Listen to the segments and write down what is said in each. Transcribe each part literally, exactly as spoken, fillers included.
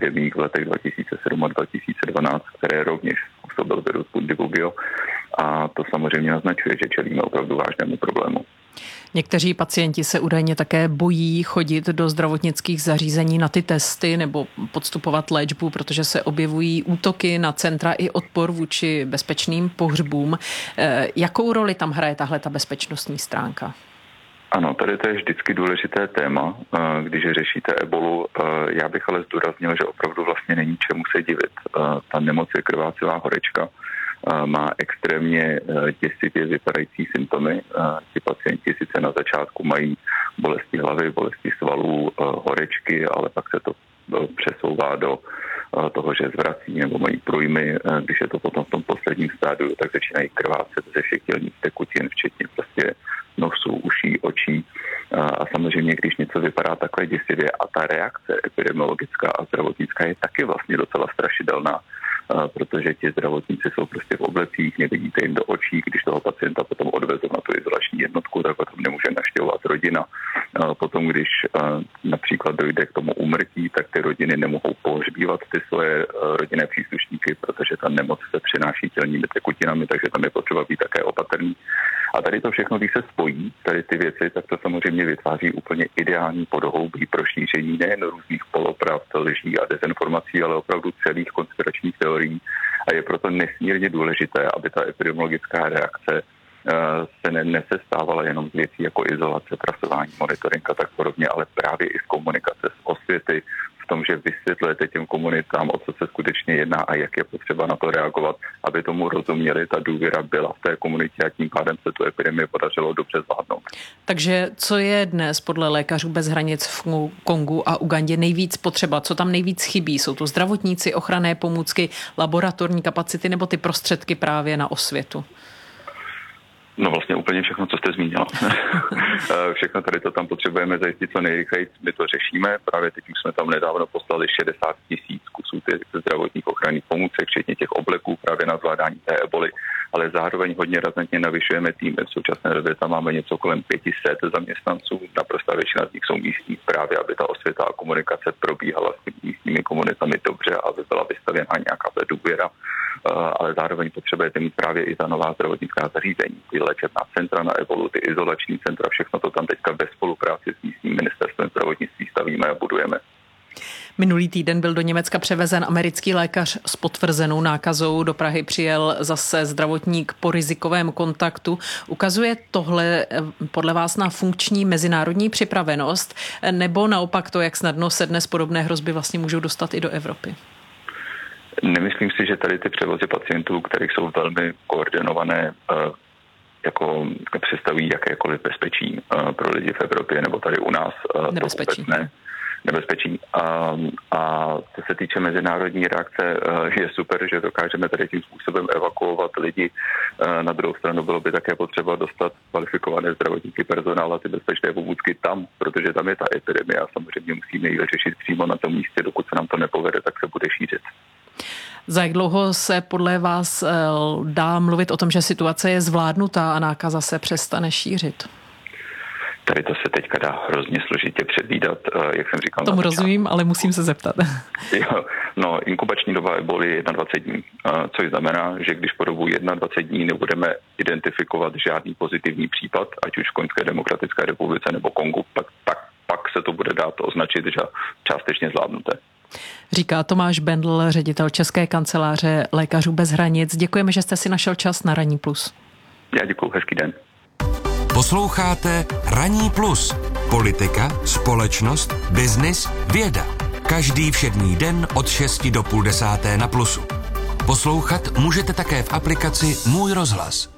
epidemiích v letech dva tisíce sedm a dva tisíce dvanáct, které rovněž způsobil virus Bundibugyo. A to samozřejmě naznačuje, že čelíme opravdu vážnému problému. Někteří pacienti se údajně také bojí chodit do zdravotnických zařízení na ty testy nebo podstupovat léčbu, protože se objevují útoky na centra i odpor vůči bezpečným pohřbům. Jakou roli tam hraje tahle ta bezpečnostní stránka? Ano, tady to je vždycky důležité téma, když řešíte ebolu. Já bych ale zdůraznil, že opravdu vlastně není čemu se divit. Ta nemoc je krvácivá horečka, má extrémně děsivě vypadající symptomy. Ti pacienti sice na začátku mají bolesti hlavy, bolesti svalů, horečky, ale pak se to přesouvá do toho, že zvrací nebo mají průjmy. Když je to potom v tom posledním stádiu, tak začínají krvácet ze všech tělních tekutin, včetně prostě nosů, uší, očí. A samozřejmě, když něco vypadá takhle děsivě a ta reakce epidemiologická a zdravotnická je taky vlastně docela strašidelná, protože ti zdravotníci jsou prostě v oblecích, nevidíte jim do očí, když toho pacienta potom odvezou na tu izolační jednotku, tak potom nemůže navštěvovat rodina. Potom, když například dojde k tomu úmrtí, tak ty rodiny nemohou pohřbívat ty svoje rodinné příslušníky, protože ta nemoc se přináší tělními tekutinami, takže tam je potřeba být také opatrný. A tady to všechno, když se spojí, tady ty věci, tak to samozřejmě vytváří úplně ideální podhoubí pro šíření nejen různých polopravd, lží a dezinformací, ale opravdu celých konspiračních teorií. A je proto nesmírně důležité, aby ta epidemiologická reakce se ne, nesestávala jenom z věcí jako izolace, trasování, monitoring a tak podobně, ale právě i z komunikace, z osvěty, v tom, že vysvětlujete těm komunitám, o co se skutečně jedná a jak je potřeba na to reagovat, aby tomu rozuměli, ta důvěra byla v té komunitě a tím pádem se tu epidemii podařilo dobře zvládnout. Takže co je dnes podle Lékařů bez hranic v Kongu a Ugandě nejvíc potřeba? Co tam nejvíc chybí? Jsou to zdravotníci, ochranné pomůcky, laboratorní kapacity nebo ty prostředky právě na osvětu? No vlastně úplně všechno, co jste zmínila. Všechno tady to tam potřebujeme zajistit co nejrychleji. My to řešíme. Právě teď už jsme tam nedávno poslali šedesát tisíc kusů těch zdravotních ochranných pomůcek, včetně těch obleků právě na zvládání té eboli, ale zároveň hodně razantně navyšujeme tým. V současné době tam máme něco kolem pět set zaměstnanců. Naprostá většina z nich jsou místní, právě aby ta osvěta a komunikace probíhala s místními komunitami dobře, aby byla vystavěna nějaká důvěra, ale zároveň potřebujete mít právě i ta nová zdravotnická zařízení, ty léčebná centra na ebolu, ty izolační centra, všechno to tam teďka ve spolupráci s místním ministerstvem zdravotnictví stavíme a budujeme. Minulý týden byl do Německa převezen americký lékař s potvrzenou nákazou. Do Prahy přijel zase zdravotník po rizikovém kontaktu. Ukazuje tohle podle vás na funkční mezinárodní připravenost, nebo naopak to, jak snadno se dnes podobné hrozby vlastně můžou dostat i do Evropy? Nemyslím si, že tady ty převozy pacientů, které jsou velmi koordinované, jako představují jakékoliv bezpečí pro lidi v Evropě nebo tady u nás. Nebezpečí. Ne, nebezpečí. A, a co se týče mezinárodní reakce, je super, že dokážeme tady tím způsobem evakuovat lidi. Na druhou stranu bylo by také potřeba dostat kvalifikované zdravotníky, personál a ty bezpečné pomůcky tam, protože tam je ta epidemie a samozřejmě musíme ji řešit přímo na tom místě. Dokud se nám to nepovede, tak se bude šířit. Za jak dlouho se podle vás dá mluvit o tom, že situace je zvládnutá a nákaza se přestane šířit? Tady to se teďka dá hrozně složitě předvídat, jak jsem říkal. Tomu rozumím, ale musím se zeptat. Jo, no, inkubační doba eboli je dvacet jedna dní, což znamená, že když po dobu dvacet jedna dní nebudeme identifikovat žádný pozitivní případ, ať už v Konžské demokratické republice nebo Kongu, pak, pak, pak se to bude dát označit za částečně zvládnuté. Říká Tomáš Bendl, ředitel České kanceláře Lékařů bez hranic. Děkujeme, že jste si našel čas na Ranní plus. Já děkuju, hezký den. Posloucháte Ranní plus. Politika, společnost, biznis, věda. Každý všední den od šesti do půl desáté na Plusu. Poslouchat můžete také v aplikaci Můj rozhlas.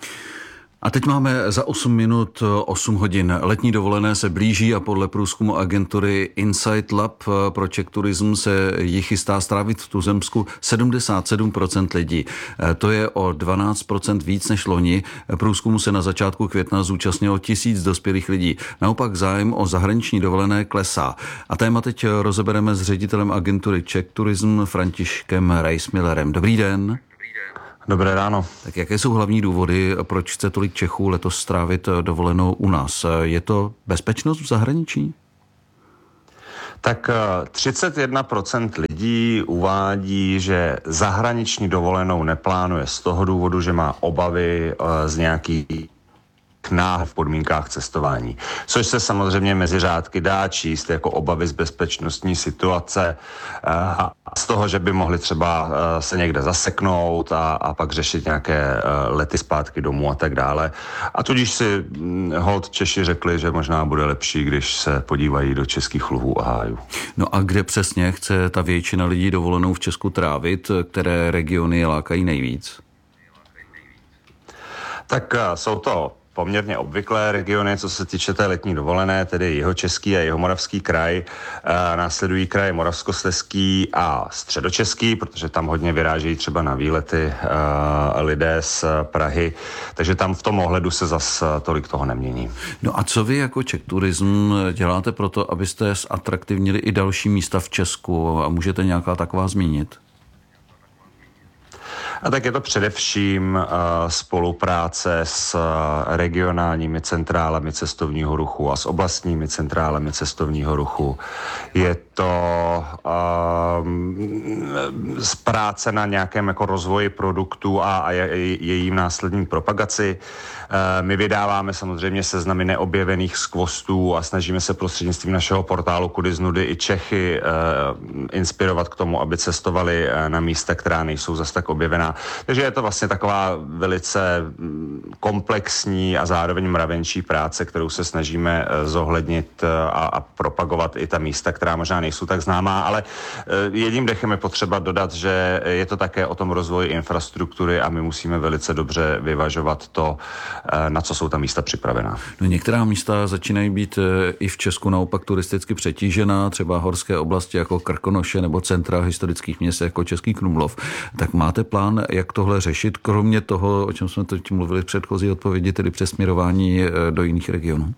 A teď máme za osm minut osm hodin. Letní dovolené se blíží a podle průzkumu agentury Insight Lab pro Czech Tourism se ji chystá strávit v tuzemsku sedmdesát sedm procent lidí. To je o dvanáct procent víc než loni. Průzkumu se na začátku května zúčastnilo tisíc dospělých lidí. Naopak zájem o zahraniční dovolené klesá. A téma teď rozebereme s ředitelem agentury Czech Tourism Františkem Reismillerem. Dobrý den. Dobré ráno. Tak jaké jsou hlavní důvody, proč chce tolik Čechů letos strávit dovolenou u nás? Je to bezpečnost v zahraničí? Tak třicet jedna procent lidí uvádí, že zahraniční dovolenou neplánuje z toho důvodu, že má obavy z nějakých náhod v podmínkách cestování. Což se samozřejmě mezi řádky dá číst jako obavy z bezpečnostní situace a z toho, že by mohli třeba se někde zaseknout a, a pak řešit nějaké lety zpátky domů a tak dále. A tudíž si holt Češi řekli, že možná bude lepší, když se podívají do českých luhů a hájů. No a kde přesně chce ta většina lidí dovolenou v Česku trávit? Které regiony lákají nejvíc? Tak jsou to poměrně obvyklé regiony, co se týče té letní dovolené, tedy Jihočeský a Jihomoravský kraj. E, následují kraje Moravskoslezský a Středočeský, protože tam hodně vyrážejí třeba na výlety e, lidé z Prahy, takže tam v tom ohledu se zas tolik toho nemění. No a co vy jako Czech Tourism děláte pro to, abyste zatraktivnili i další místa v Česku a můžete nějaká taková zmínit? A tak je to především uh, spolupráce s uh, regionálními centrálami cestovního ruchu a s oblastními centrálami cestovního ruchu. Je to uh, práce na nějakém jako rozvoji produktu a, a je, jejím následní propagaci. Uh, my vydáváme samozřejmě seznamy neobjevených skvostů a snažíme se prostřednictvím našeho portálu Kudy z nudy i Čechy uh, inspirovat k tomu, aby cestovali uh, na místa, která nejsou zas tak objevená. Takže je to vlastně taková velice komplexní a zároveň mravenčí práce, kterou se snažíme zohlednit a, a propagovat i ta místa, která možná nejsou tak známá, ale jedním dechem je potřeba dodat, že je to také o tom rozvoji infrastruktury a my musíme velice dobře vyvažovat to, na co jsou ta místa připravená. No, některá místa začínají být i v Česku naopak turisticky přetížená, třeba horské oblasti jako Krkonoše nebo centra historických měst jako Český Krumlov. Tak máte plán, jak tohle řešit, kromě toho, o čem jsme teď mluvili v předchozí odpovědi, tedy přesměrování do jiných regionů?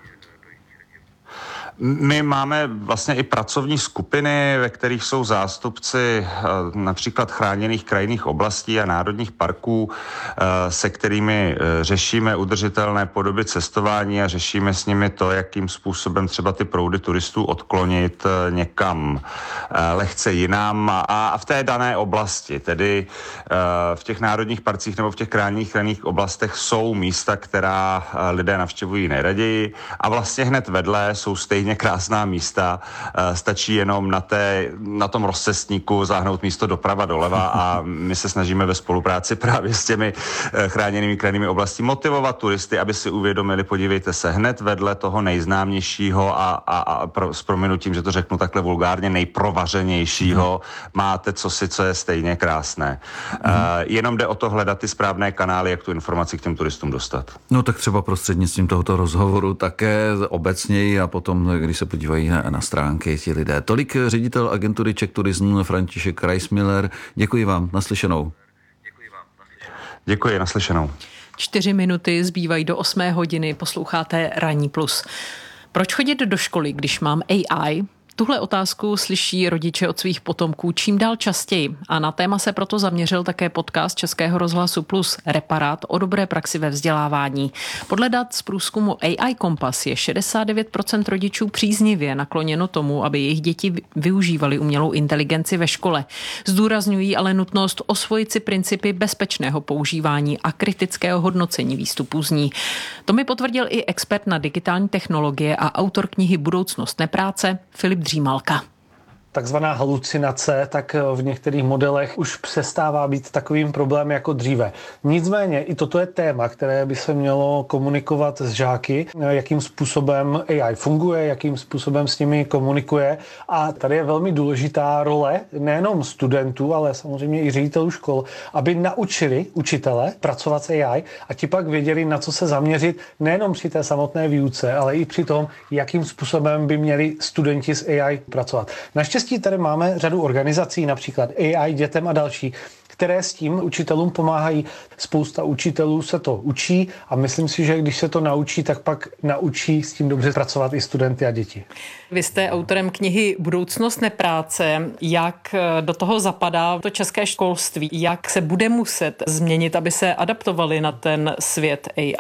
My máme vlastně i pracovní skupiny, ve kterých jsou zástupci například chráněných krajinných oblastí a národních parků, se kterými řešíme udržitelné podoby cestování a řešíme s nimi to, jakým způsobem třeba ty proudy turistů odklonit někam lehce jinam a v té dané oblasti, tedy v těch národních parcích nebo v těch chráněných krajinných oblastech jsou místa, která lidé navštěvují nejraději a vlastně hned vedle jsou stejně krásná místa, stačí jenom na, té, na tom rozcestníku záhnout místo doprava doleva a my se snažíme ve spolupráci právě s těmi chráněnými krajinnými oblasti motivovat turisty, aby si uvědomili, podívejte se, hned vedle toho nejznámějšího a, a, a pro, s prominutím, že to řeknu takhle vulgárně, nejprovařenějšího, mm. máte cosi, co je stejně krásné. Mm. Uh, jenom jde o to hledat ty správné kanály, jak tu informaci k těm turistům dostat. No tak třeba prostřednictvím tohoto rozhovoru také obecněji a potom, když se podívají na, na stránky ti lidé. Tolik ředitel agentury Czech Tourism František Reismiller. Děkuji vám, naslyšenou. Děkuji vám, naslyšenou. Děkuji, naslyšenou. Čtyři minuty zbývají do osmé hodiny, posloucháte Ranní plus. Proč chodit do školy, když mám A I? Tuhle otázku slyší rodiče od svých potomků čím dál častěji a na téma se proto zaměřil také podcast Českého rozhlasu Plus Reparát o dobré praxi ve vzdělávání. Podle dat z průzkumu A I Kompas je šedesát devět procent rodičů příznivě nakloněno tomu, aby jejich děti využívaly umělou inteligenci ve škole. Zdůrazňují ale nutnost osvojit si principy bezpečného používání a kritického hodnocení výstupů z ní. To mi potvrdil i expert na digitální technologie a autor knihy Budoucnost nepráce Filip Dřímalka. Takzvaná halucinace, tak v některých modelech už přestává být takovým problémem jako dříve. Nicméně i toto je téma, které by se mělo komunikovat s žáky, jakým způsobem A I funguje, jakým způsobem s nimi komunikuje. A tady je velmi důležitá role nejenom studentů, ale samozřejmě i ředitelů škol, aby naučili učitele pracovat s A I a ti pak věděli, na co se zaměřit nejenom při té samotné výuce, ale i při tom, jakým způsobem by měli studenti s A I pracovat. Naštěstí tady máme řadu organizací, například A I dětem a další, které s tím učitelům pomáhají. Spousta učitelů se to učí a myslím si, že když se to naučí, tak pak naučí s tím dobře pracovat i studenty a děti. Vy jste autorem knihy Budoucnost nepráce. Jak do toho zapadá to české školství? Jak se bude muset změnit, aby se adaptovali na ten svět A I?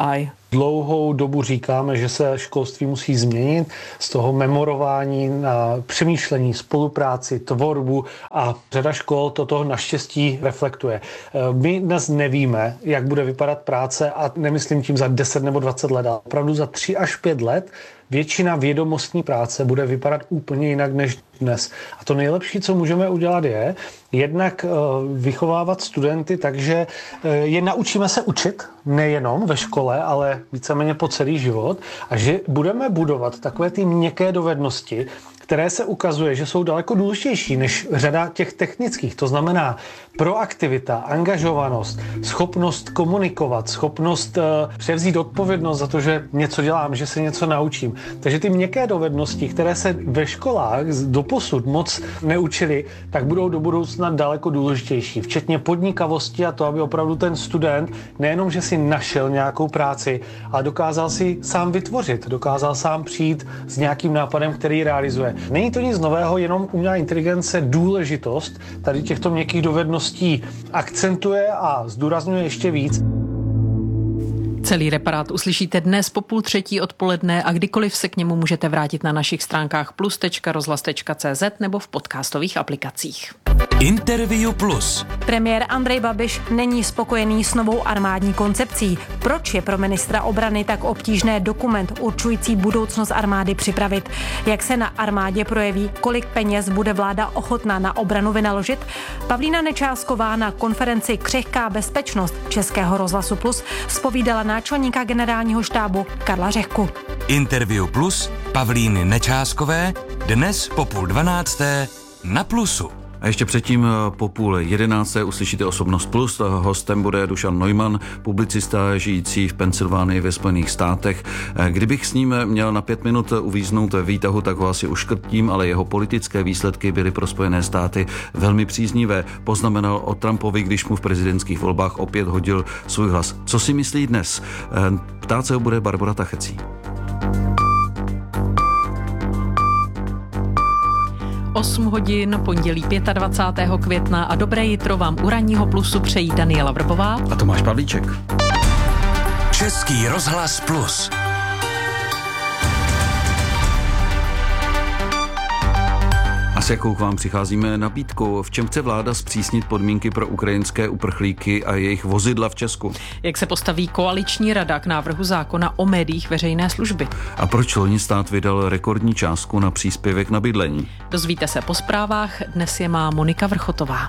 Dlouhou dobu říkáme, že se školství musí změnit z toho memorování na přemýšlení, spolupráci, tvorbu a řada škol toto naštěstí reflektuje. My dnes nevíme, jak bude vypadat práce a nemyslím tím za deset nebo dvacet let, ale opravdu za tři až pět let většina vědomostní práce bude vypadat úplně jinak než dnes. A to nejlepší, co můžeme udělat, je jednak vychovávat studenty, takže je naučíme se učit, nejenom ve škole, ale víceméně po celý život, a že budeme budovat takové ty měkké dovednosti, které se ukazuje, že jsou daleko důležitější než řada těch technických. To znamená proaktivita, angažovanost, schopnost komunikovat, schopnost uh, převzít odpovědnost za to, že něco dělám, že se něco naučím. Takže ty měkké dovednosti, které se ve školách doposud moc neučily, tak budou do budoucna daleko důležitější. Včetně podnikavosti a to, aby opravdu ten student nejenom, že si našel nějakou práci, ale dokázal si sám vytvořit, dokázal sám přijít s nějakým nápadem, který realizuje. Není to nic nového, jenom umělá inteligence důležitost tady těchto měkkých dovedností akcentuje a zdůrazňuje ještě víc. Celý reparát uslyšíte dnes po půl třetí odpoledne a kdykoliv se k němu můžete vrátit na našich stránkách plus tečka rozhlas tečka cé zet nebo v podcastových aplikacích. Interview Plus. Premiér Andrej Babiš není spokojený s novou armádní koncepcí. Proč je pro ministra obrany tak obtížné dokument určující budoucnost armády připravit? Jak se na armádě projeví, kolik peněz bude vláda ochotná na obranu vynaložit? Pavlína Nečásková na konferenci Křehká bezpečnost Českého rozhlasu Plus zpovídala náčelníka generálního štábu Karla Řehku. Interview Plus Pavlíny Nečáskové dnes po půl dvanácté na Plusu. A ještě předtím po půl jedenácté uslyšíte Osobnost Plus. Hostem bude Dušan Neumann, publicista žijící v Pensylvánii ve Spojených státech. Kdybych s ním měl na pět minut uvíznout ve výtahu, tak ho asi uškrtím, ale jeho politické výsledky byly pro Spojené státy velmi příznivé. Poznamenal o Trumpovi, když mu v prezidentských volbách opět hodil svůj hlas. Co si myslí dnes? Ptát se ho bude Barbora Tachecí. osm hodin, pondělí dvacátého pátého května a dobré jitro vám u Ranního Plusu přejí Daniela Vrbová a Tomáš Pavlíček. Český rozhlas Plus. A s jakou k vám přicházíme nabídkou? V čem chce vláda zpřísnit podmínky pro ukrajinské uprchlíky a jejich vozidla v Česku? Jak se postaví koaliční rada k návrhu zákona o médiích veřejné služby? A proč loni stát vydal rekordní částku na příspěvek na bydlení? Dozvíte se po zprávách, dnes je má Monika Vrchotová.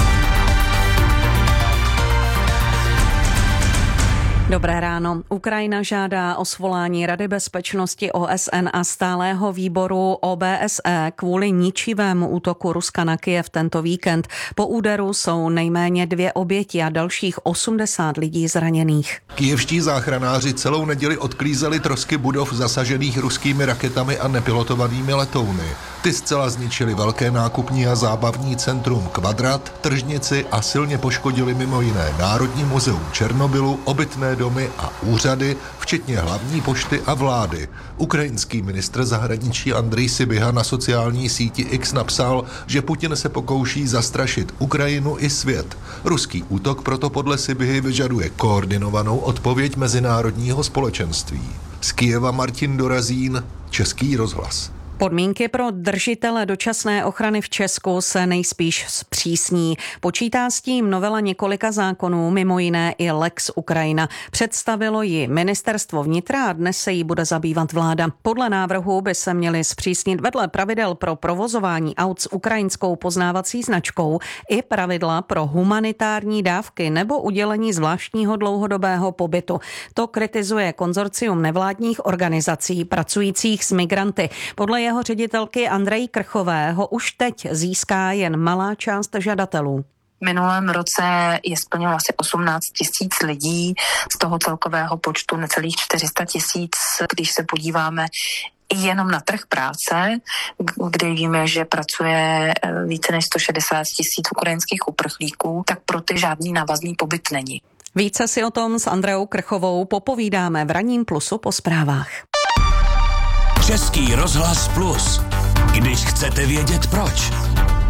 Dobré ráno. Ukrajina žádá o svolání Rady bezpečnosti O S N a stálého výboru O B S E kvůli ničivému útoku Ruska na Kyjev tento víkend. Po úderu jsou nejméně dvě oběti a dalších osmdesát lidí zraněných. Kyjevští záchranáři celou neděli odklízeli trosky budov zasažených ruskými raketami a nepilotovanými letouny. Ty zcela zničily velké nákupní a zábavní centrum Kvadrat, tržnici a silně poškodili mimo jiné Národní muzeum Černobylu, obytné domy a úřady, včetně hlavní pošty a vlády. Ukrajinský ministr zahraničí Andrej Sybiha na sociální síti X napsal, že Putin se pokouší zastrašit Ukrajinu i svět. Ruský útok proto podle Sybihy vyžaduje koordinovanou odpověď mezinárodního společenství. Z Kyjeva Martin Dorazín, Český rozhlas. Podmínky pro držitele dočasné ochrany v Česku se nejspíš zpřísní. Počítá s tím novela několika zákonů, mimo jiné i Lex Ukrajina. Představilo ji ministerstvo vnitra a dnes se jí bude zabývat vláda. Podle návrhu by se měly zpřísnit vedle pravidel pro provozování aut s ukrajinskou poznávací značkou i pravidla pro humanitární dávky nebo udělení zvláštního dlouhodobého pobytu. To kritizuje konzorcium nevládních organizací pracujících s migranty. Podle jeho ředitelky Andreji Krchové už teď získá jen malá část žadatelů. V minulém roce je splnilo asi osmnáct tisíc lidí, z toho celkového počtu necelých čtyři sta tisíc, když se podíváme jenom na trh práce, kde víme, že pracuje více než sto šedesát tisíc ukrajinských uprchlíků, tak pro ty žádný návazný pobyt není. Více si o tom s Andreou Krchovou popovídáme v Ranním Plusu po zprávách. Český rozhlas Plus. Když chcete vědět proč.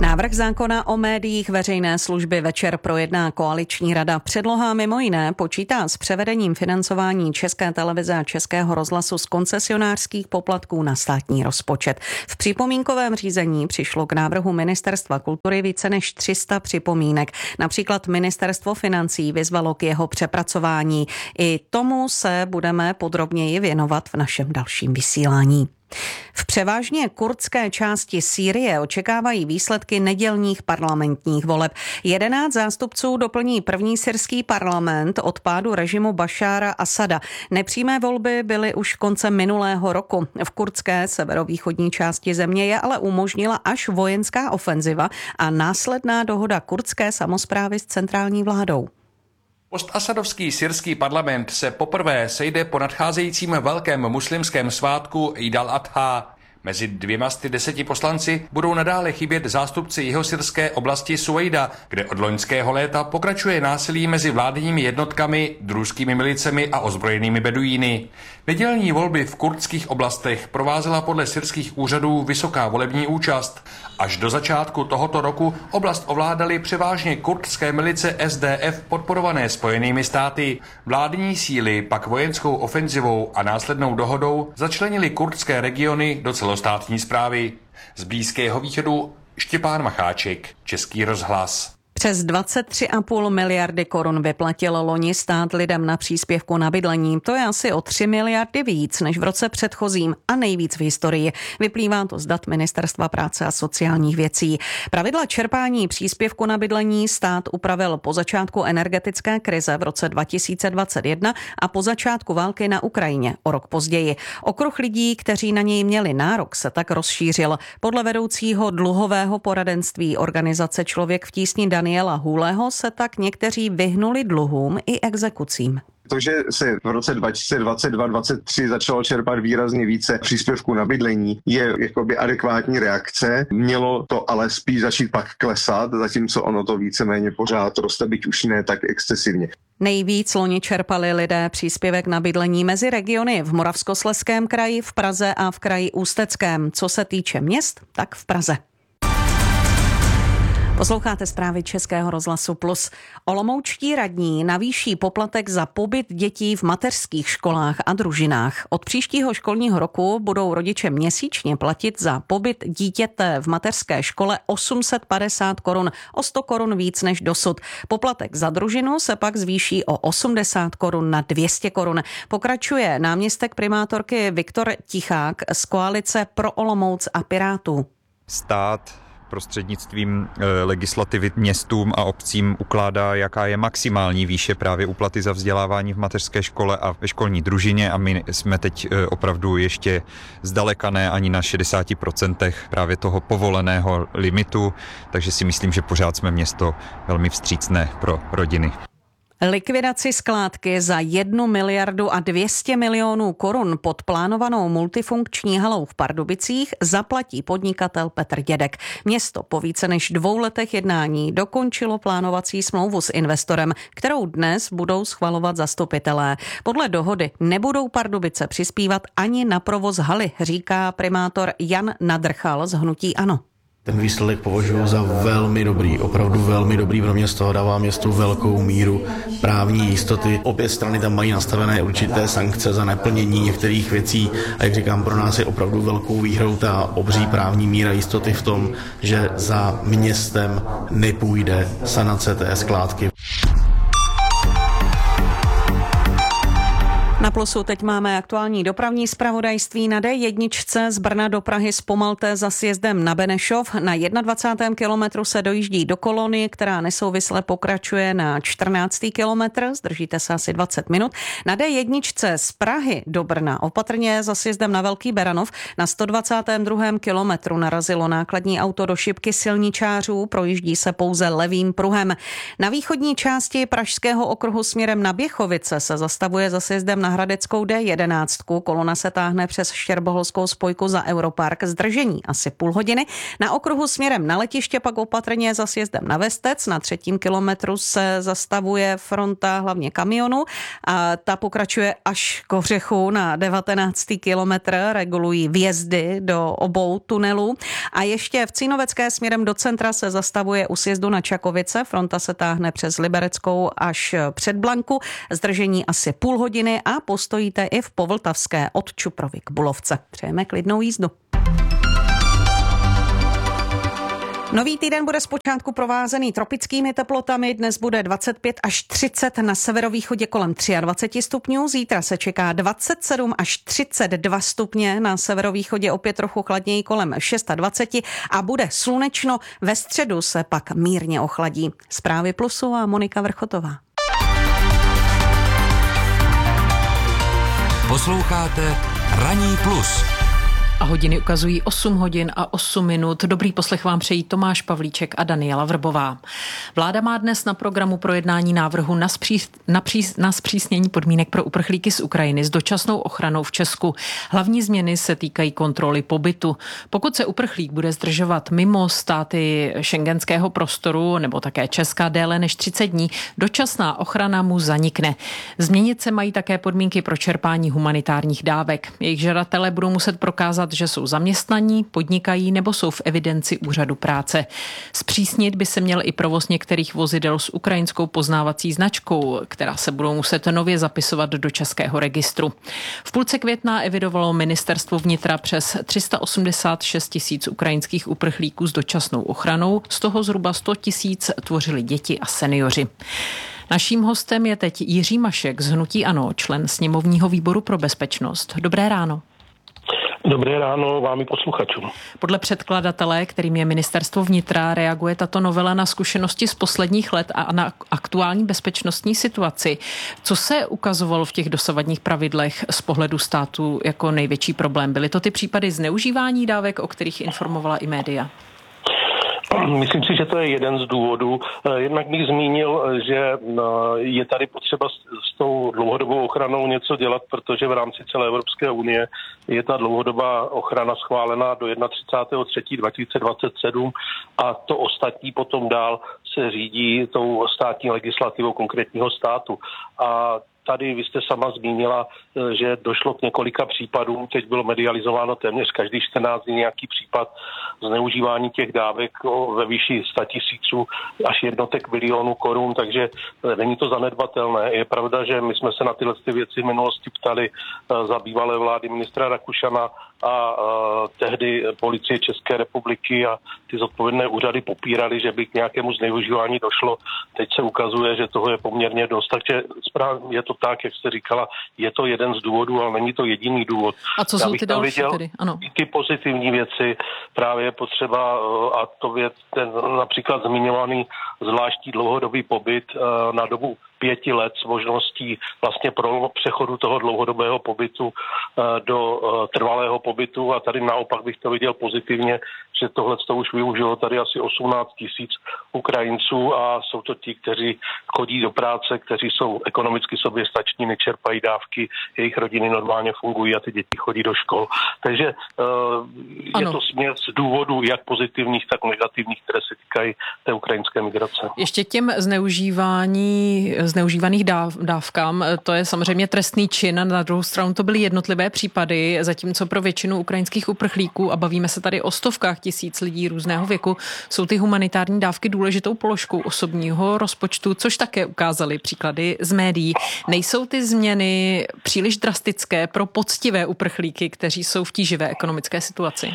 Návrh zákona o médiích veřejné služby večer projedná koaliční rada. Předloha mimo jiné počítá s převedením financování České televize a Českého rozhlasu z koncesionářských poplatků na státní rozpočet. V připomínkovém řízení přišlo k návrhu Ministerstva kultury více než tři sta připomínek. Například Ministerstvo financí vyzvalo k jeho přepracování. I tomu se budeme podrobněji věnovat v našem dalším vysílání. V převážně kurdské části Sýrie očekávají výsledky nedělních parlamentních voleb. Jedenáct zástupců doplní první syrský parlament od pádu režimu Bašára Asada. Nepřímé volby byly už koncem minulého roku. V kurdské severovýchodní části země je ale umožnila až vojenská ofenziva a následná dohoda kurdské samosprávy s centrální vládou. Postasadovský syrský parlament se poprvé sejde po nadcházejícím velkém muslimském svátku Eid al-Adha. Mezi dvěma sty deseti poslanci budou nadále chybět zástupci jihosyrské oblasti Suejda, kde od loňského léta pokračuje násilí mezi vládními jednotkami, družskými milicemi a ozbrojenými beduíny. Nedělní volby v kurdských oblastech provázela podle syrských úřadů vysoká volební účast. Až do začátku tohoto roku oblast ovládaly převážně kurdské milice S D F podporované Spojenými státy. Vládní síly pak vojenskou ofenzivou a následnou dohodou začlenily kurdské regiony do celostátní správy. Z Blízkého východu Štěpán Macháček, Český rozhlas. Přes dvacet tři a půl miliardy korun vyplatil loni stát lidem na příspěvku na bydlení. To je asi o tři miliardy víc než v roce předchozím a nejvíc v historii. Vyplývá to z dat Ministerstva práce a sociálních věcí. Pravidla čerpání příspěvku na bydlení stát upravil po začátku energetické krize v roce dva tisíce dvacet jedna a po začátku války na Ukrajině o rok později. Okruh lidí, kteří na něj měli nárok, se tak rozšířil. Podle vedoucího dluhového poradenství organizace Člověk v tísni Daniela Hůleho se tak někteří vyhnuli dluhům i exekucím. To, že se v roce dva tisíce dvacet dva dvacet tři začalo čerpat výrazně více příspěvků na bydlení, je jakoby adekvátní reakce. Mělo to ale spíš začít pak klesat, zatímco ono to víceméně pořád roste, byť už ne tak excesivně. Nejvíc loni čerpali lidé příspěvek na bydlení mezi regiony v Moravskoslezském kraji, v Praze a v kraji Ústeckém. Co se týče měst, tak v Praze. Posloucháte zprávy Českého rozhlasu Plus. Olomoučtí radní navýší poplatek za pobyt dětí v mateřských školách a družinách. Od příštího školního roku budou rodiče měsíčně platit za pobyt dítěte v mateřské škole osm set padesát korun, o sto korun víc než dosud. Poplatek za družinu se pak zvýší o osmdesát korun na dvě stě korun. Pokračuje náměstek primátorky Viktor Tichák z koalice Pro Olomouc a Pirátů. Stát prostřednictvím legislativy městům a obcím ukládá, jaká je maximální výše právě úplaty za vzdělávání v mateřské škole a ve školní družině a my jsme teď opravdu ještě zdaleka ne ani na šedesáti procentech právě toho povoleného limitu, takže si myslím, že pořád jsme město velmi vstřícné pro rodiny. Likvidaci skládky za jednu miliardu a dvě stě milionů korun pod plánovanou multifunkční halou v Pardubicích zaplatí podnikatel Petr Dědek. Město po více než dvou letech jednání dokončilo plánovací smlouvu s investorem, kterou dnes budou schvalovat zastupitelé. Podle dohody nebudou Pardubice přispívat ani na provoz haly, říká primátor Jan Nadrchal z hnutí ANO. Ten výsledek považuji za velmi dobrý, opravdu velmi dobrý pro město, dává městu velkou míru právní jistoty. Obě strany tam mají nastavené určité sankce za neplnění některých věcí a jak říkám, pro nás je opravdu velkou výhrou ta obří právní míra jistoty v tom, že za městem nepůjde sanace té skládky. Na Plusu teď máme aktuální dopravní zpravodajství. Na D jedna z Brna do Prahy zpomalte za sjezdem na Benešov. Na dvacátém prvním kilometru se dojíždí do kolony, která nesouvisle pokračuje na čtrnáctý kilometr. Zdržíte se asi dvacet minut. Na D jedna z Prahy do Brna opatrně za sjezdem na Velký Beranov. Na sto dvacátém druhém kilometru narazilo nákladní auto do šipky silničářů. Projíždí se pouze levým pruhem. Na východní části pražského okruhu směrem na Běchovice se zastavuje za sjezdem na hradeckou D jedenáct. Kolona se táhne přes Štěrboholskou spojku za Europark. Zdržení asi půl hodiny. Na okruhu směrem na letiště pak opatrně za sjezdem na Vestec. Na třetím kilometru se zastavuje fronta hlavně kamionů. A ta pokračuje až k Ohřechu na devatenáctý kilometr. Regulují vjezdy do obou tunelů. A ještě v Cínovecké směrem do centra se zastavuje u sjezdu na Čakovice. Fronta se táhne přes Libereckou až před Blanku. Zdržení asi půl hodiny a postojíte i v Povltavské od Čuprovy k Bulovce. Přejeme klidnou jízdu. Nový týden bude zpočátku provázený tropickými teplotami, dnes bude dvacet pět až třicet, na severovýchodě kolem dvacet tři stupňů, zítra se čeká dvacet sedm až třicet dva stupně, na severovýchodě opět trochu chladněji kolem dvacet šest a bude slunečno, ve středu se pak mírně ochladí. Zprávy Plusu a Monika Vrchotová. Posloucháte Ranní plus. A hodiny ukazují osm hodin a osm minut. Dobrý poslech vám přejí Tomáš Pavlíček a Daniela Vrbová. Vláda má dnes na programu projednání návrhu na, zpří, na, přís, na zpřísnění podmínek pro uprchlíky z Ukrajiny s dočasnou ochranou v Česku. Hlavní změny se týkají kontroly pobytu. Pokud se uprchlík bude zdržovat mimo státy šengenského prostoru nebo také Česka déle než třicet dní, dočasná ochrana mu zanikne. Změnit se mají také podmínky pro čerpání humanitárních dávek. Jejich žadatelé budou muset prokázat, že jsou zaměstnaní, podnikají nebo jsou v evidenci úřadu práce. Zpřísnit by se měl i provoz některých vozidel s ukrajinskou poznávací značkou, která se budou muset nově zapisovat do českého registru. V půlce května evidovalo ministerstvo vnitra přes tři sta osmdesát šest tisíc ukrajinských uprchlíků s dočasnou ochranou, z toho zhruba sto tisíc tvořili děti a seniori. Naším hostem je teď Jiří Mašek z hnutí ANO, člen sněmovního výboru pro bezpečnost. Dobré ráno. Dobré ráno vám i posluchačům. Podle předkladatele, kterým je ministerstvo vnitra, reaguje tato novela na zkušenosti z posledních let a na aktuální bezpečnostní situaci. Co se ukazovalo v těch dosavadních pravidlech z pohledu státu jako největší problém? Byly to ty případy zneužívání dávek, o kterých informovala i média? Myslím si, že to je jeden z důvodů. Jednak bych zmínil, že je tady potřeba s tou dlouhodobou ochranou něco dělat, protože v rámci celé Evropské unie je ta dlouhodobá ochrana schválená do třicátého třetího dva tisíce dvacet sedm a to ostatní potom dál se řídí tou státní legislativou konkrétního státu. A tady vy jste sama zmínila, že došlo k několika případům, teď bylo medializováno téměř každý čtrnáct dní nějaký případ zneužívání těch dávek ve výši sto tisíců až jednotek bilionů korun, takže není to zanedbatelné. Je pravda, že my jsme se na tyhle věci v minulosti ptali za bývalé vlády ministra Rakušana a tehdy policie České republiky a ty zodpovědné úřady popírali, že by k nějakému zneužívání došlo. Teď se ukazuje, že toho je poměrně dost, takže správně je to tak, jak jste říkala, je to jeden z důvodů, ale není to jediný důvod. A co jsou ty další tedy? Ano. I ty pozitivní věci, právě je potřeba, a to věc, ten například zmiňovaný zvláštní dlouhodobý pobyt na dobu pěti let s možností vlastně pro přechodu toho dlouhodobého pobytu do trvalého pobytu a tady naopak bych to viděl pozitivně, že tohle to už využilo tady asi osmnáct tisíc Ukrajinců a jsou to ti, kteří chodí do práce, kteří jsou ekonomicky soběstační, nečerpají dávky, jejich rodiny normálně fungují a ty děti chodí do škol. Takže uh, je to směs důvodů jak pozitivních, tak negativních, které se týkají té ukrajinské migrace. Ještě těm zneužívání, zneužívaných dáv, dávkám, to je samozřejmě trestný čin a na druhou stranu to byly jednotlivé případy, zatímco pro většinu ukrajinských uprchlíků, a bavíme se tady o stovkách tisíc lidí různého věku, jsou ty humanitární dávky důležitou položkou osobního rozpočtu, což také ukázaly příklady z médií. Nejsou ty změny příliš drastické pro poctivé uprchlíky, kteří jsou v tíživé ekonomické situaci?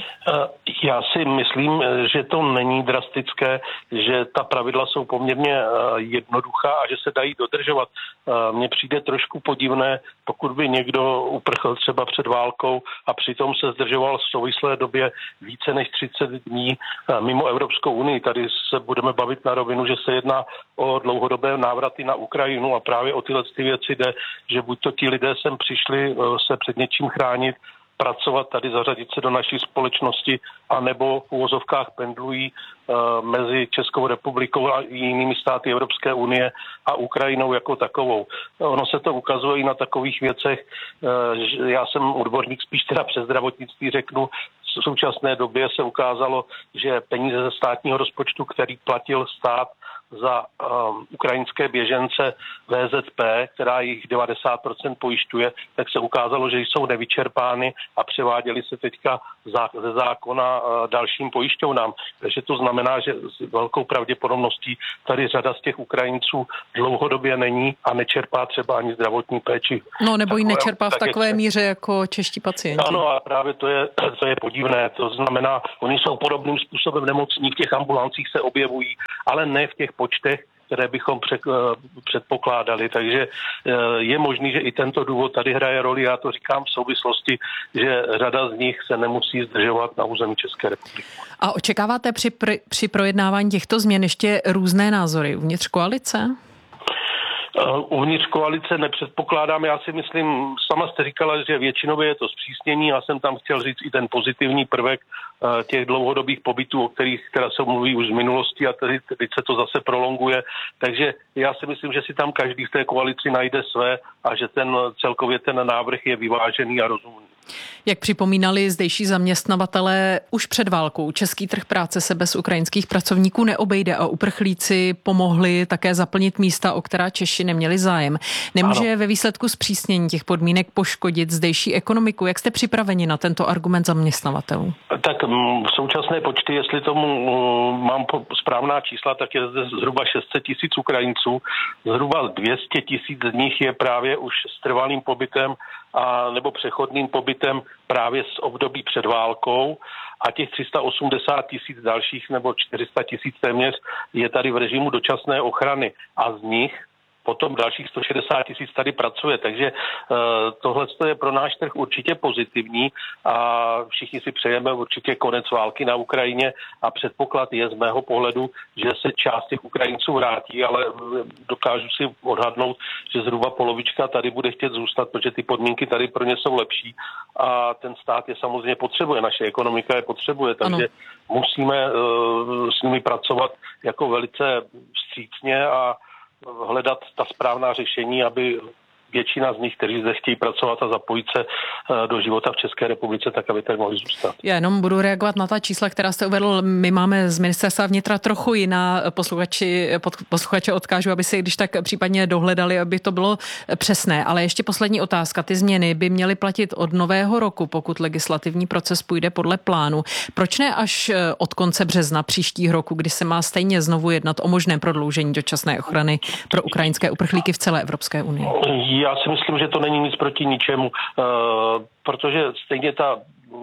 Já si myslím, že to není drastické, že ta pravidla jsou poměrně jednoduchá a že se dají dodržovat. Mně přijde trošku podivné, pokud by někdo uprchl třeba před válkou a přitom se zdržoval v souvislé době více než třicet dní mimo Evropskou unii. Tady se budeme bavit na rovinu, že se jedná o dlouhodobé návraty na Ukrajinu a právě o tyhle ty věci jde, že buď to ti lidé sem přišli se před něčím chránit, pracovat tady, zařadit se do naší společnosti, anebo v uvozovkách pendlují mezi Českou republikou a jinými státy Evropské unie a Ukrajinou jako takovou. Ono se to ukazuje i na takových věcech. Já jsem odborník spíš teda přes zdravotnictví, řeknu, v současné době se ukázalo, že peníze ze státního rozpočtu, který platil stát za um, ukrajinské běžence V Z P, která jich devadesát procent pojišťuje, tak se ukázalo, že jsou nevyčerpány a převáděly se teďka zá, ze zákona uh, dalším pojišťovnám. Takže to znamená, že s velkou pravděpodobností tady řada z těch Ukrajinců dlouhodobě není a nečerpá třeba ani zdravotní péči. No nebo ji nečerpá v tak takové je, míře jako čeští pacienti. Ano, a právě to je, to je podivné. To znamená, oni jsou podobným způsobem nemocní, v těch ambulancích se objevují, ale ne v těch počtech, které bychom předpokládali. Takže je možný, že i tento důvod tady hraje roli. Já to říkám v souvislosti, že řada z nich se nemusí zdržovat na území České republiky. A očekáváte při, pr- při projednávání těchto změn ještě různé názory uvnitř koalice? Uvnitř koalice nepředpokládám, já si myslím, sama jste říkala, že většinově je to zpřísnění, já jsem tam chtěl říct i ten pozitivní prvek těch dlouhodobých pobytů, o kterých teda se mluví už z minulosti a teď, teď se to zase prolonguje, takže já si myslím, že si tam každý v té koalici najde své a že ten celkově ten návrh je vyvážený a rozumný. Jak připomínali zdejší zaměstnavatelé, už před válkou český trh práce se bez ukrajinských pracovníků neobejde a uprchlíci pomohli také zaplnit místa, o která Češi neměli zájem. Nemůže ano. ve výsledku zpřísnění těch podmínek poškodit zdejší ekonomiku? Jak jste připraveni na tento argument zaměstnavatelů? Tak v současné počty, jestli tomu mám správná čísla, tak je zde zhruba šest set tisíc Ukrajinců. Zhruba dvě stě tisíc z nich je právě už s trvalým pobytem a nebo přechodným pobytem právě z období před válkou a těch tři sta osmdesát tisíc dalších nebo čtyři sta tisíc téměř je tady v režimu dočasné ochrany a z nich potom dalších sto šedesát tisíc tady pracuje, takže uh, tohle je pro náš trh určitě pozitivní a všichni si přejeme určitě konec války na Ukrajině a předpoklad je z mého pohledu, že se část těch Ukrajinců vrátí, ale dokážu si odhadnout, že zhruba polovička tady bude chtět zůstat, protože ty podmínky tady pro ně jsou lepší a ten stát je samozřejmě potřebuje, naše ekonomika je potřebuje, takže ano. musíme uh, s nimi pracovat jako velice vstřícně a hledat ta správná řešení, aby většina z nich, kteří zde chtějí pracovat a zapojit se do života v České republice, tak aby tady mohli zůstat. Já jenom budu reagovat na ta čísla, která jste uvedl. My máme z ministerstva vnitra trochu jiná. Posluchači, posluchače odkážu, aby si když tak případně dohledali, aby to bylo přesné. Ale ještě poslední otázka. Ty změny by měly platit od nového roku, pokud legislativní proces půjde podle plánu. Proč ne až od konce března příštího roku, kdy se má stejně znovu jednat o možné prodloužení dočasné ochrany pro ukrajinské uprchlíky v celé Evropské unii? Já si myslím, že to není nic proti ničemu, protože stejně ta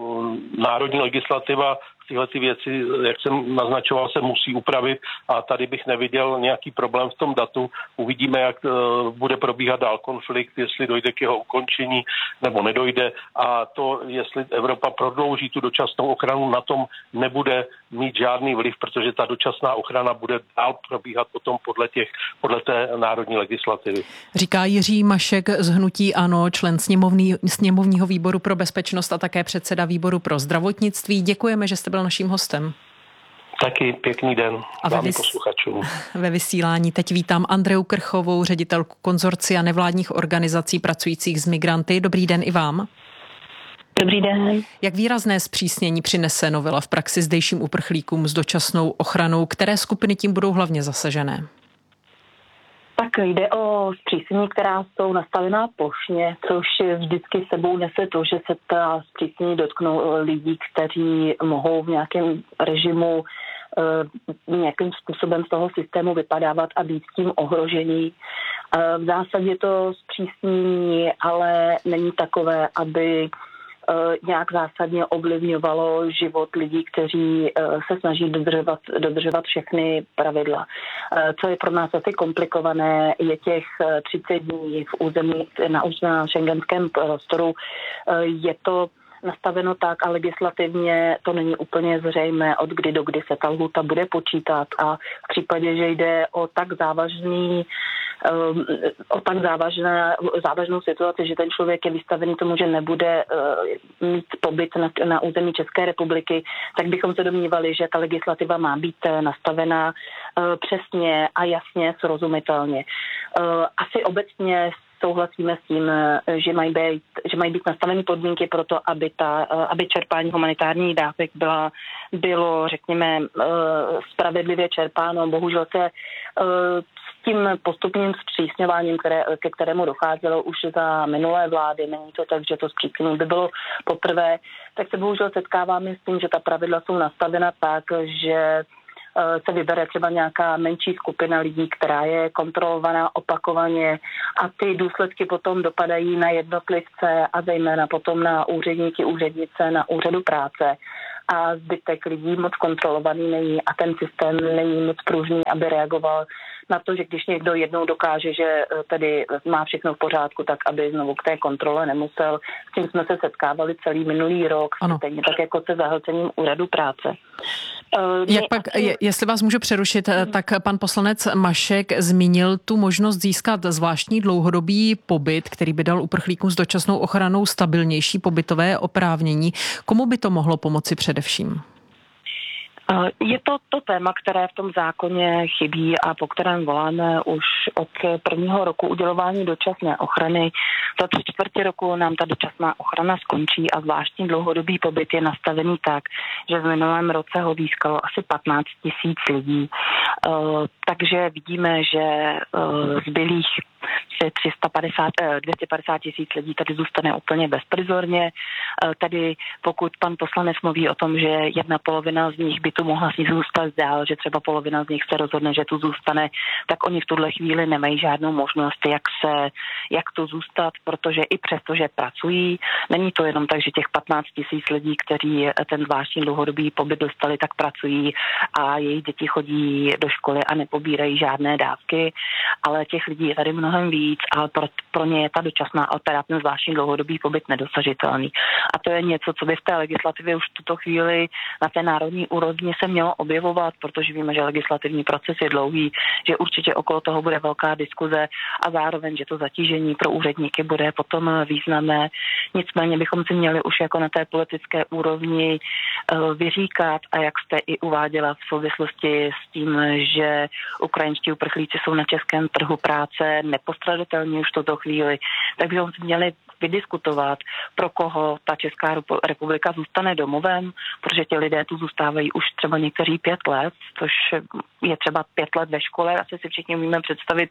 národní legislativa tyhle ty věci, jak jsem naznačoval, se musí upravit a tady bych neviděl nějaký problém v tom datu. Uvidíme, jak bude probíhat dál konflikt, jestli dojde k jeho ukončení nebo nedojde a to, jestli Evropa prodlouží tu dočasnou ochranu, na tom nebude mít žádný vliv, protože ta dočasná ochrana bude dál probíhat potom podle, těch, podle té národní legislativy. Říká Jiří Mašek z hnutí ANO, člen sněmovní, sněmovního výboru pro bezpečnost a také předseda výboru pro zdravotnictví. Děkujeme, že jste byl naším hostem. Taky pěkný den a vám vys- posluchačům. Ve vysílání teď vítám Andreu Krchovou, ředitelku konzorcia nevládních organizací pracujících s migranty. Dobrý den i vám. Dobrý den. Jak výrazné zpřísnění přinese novela v praxi zdejším uprchlíkům s dočasnou ochranou? Které skupiny tím budou hlavně zasažené? Tak jde o zpřísnění, která jsou nastavená plošně, což vždycky sebou nese to, že se ta zpřísnění dotknou lidí, kteří mohou v nějakém režimu nějakým způsobem z toho systému vypadávat a být tím ohrožení. V zásadě to zpřísnění ale není takové, aby nějak zásadně ovlivňovalo život lidí, kteří se snaží dodržovat, dodržovat všechny pravidla. Co je pro nás asi komplikované, je těch třicet dní v území, na, na šengenském prostoru. Je to nastaveno tak a legislativně to není úplně zřejmé, od kdy do kdy se ta lhůta bude počítat a v případě, že jde o tak závažný o tak závažné, závažnou situaci, že ten člověk je vystavený tomu, že nebude mít pobyt na, na území České republiky, tak bychom se domnívali, že ta legislativa má být nastavená přesně a jasně, srozumitelně. Asi obecně souhlasíme s tím, že mají být, že mají být nastaveny podmínky pro to, aby, ta, aby čerpání humanitárních dávek byla, bylo, řekněme, spravedlivě čerpáno. Bohužel se s tím postupným zpřísňováním, které, ke kterému docházelo už za minulé vlády, není to tak, že to zpřísnění by bylo poprvé, tak se bohužel setkáváme s tím, že ta pravidla jsou nastavena tak, že se vybere třeba nějaká menší skupina lidí, která je kontrolovaná opakovaně a ty důsledky potom dopadají na jednotlivce a zejména potom na úředníky, úřednice na úřadu práce. A zbytek lidí moc kontrolovaný není a ten systém není moc pružný, aby reagoval na to, že když někdo jednou dokáže, že tedy má všechno v pořádku, tak aby znovu k té kontrole nemusel. S tím jsme se setkávali celý minulý rok, ano. Stejně tak jako se zahlcením úřadu práce. Jak pak, je, jestli vás můžu přerušit, tak pan poslanec Mašek zmínil tu možnost získat zvláštní dlouhodobý pobyt, který by dal uprchlíkům s dočasnou ochranou stabilnější pobytové oprávnění. Komu by to mohlo pomoci především? Je to to téma, které v tom zákoně chybí a po kterém voláme už od prvního roku udělování dočasné ochrany. Za tři čtvrtě roku nám ta dočasná ochrana skončí a zvláštní dlouhodobý pobyt je nastavený tak, že v minulém roce ho získalo asi patnáct tisíc lidí. Takže vidíme, že zbylých tři sta padesát, dvě stě padesát tisíc lidí tady zůstane úplně bezprizorně. Tady pokud pan poslanec mluví o tom, že jedna polovina z nich by tu mohla si zůstat dál, že třeba polovina z nich se rozhodne, že tu zůstane, tak oni v tuhle chvíli nemají žádnou možnost, jak se, jak tu zůstat, protože i přesto, že pracují, není to jenom tak, že těch patnáct tisíc lidí, kteří ten zvláštní dlouhodobý pobyt dostali, tak pracují a jejich děti chodí do školy a nepobírají žádné dávky, ale těch lidí je tady mnohem víc a pro, pro ně je ta dočasná altera, ten zvláštní dlouhodobý pobyt nedosažitelný. A to je něco, co by v té legislativě už v tuto chvíli na té národní úrovni se mělo objevovat, protože víme, že legislativní proces je dlouhý, že určitě okolo toho bude velká diskuze a zároveň, že to zatížení pro úředníky bude potom významné. Nicméně bychom si měli už jako na té politické úrovni vyříkat a jak jste i uváděla v souvislosti s tím, že ukrajinští uprchlíci jsou na českém trhu práce nepostradatelní už v tuto chvíli, tak bychom si měli vydiskutovat, pro koho ta Česká republika zůstane domovem, protože ti lidé tu zůstávají už třeba někteří pět let, což je třeba pět let ve škole, asi si všichni umíme představit,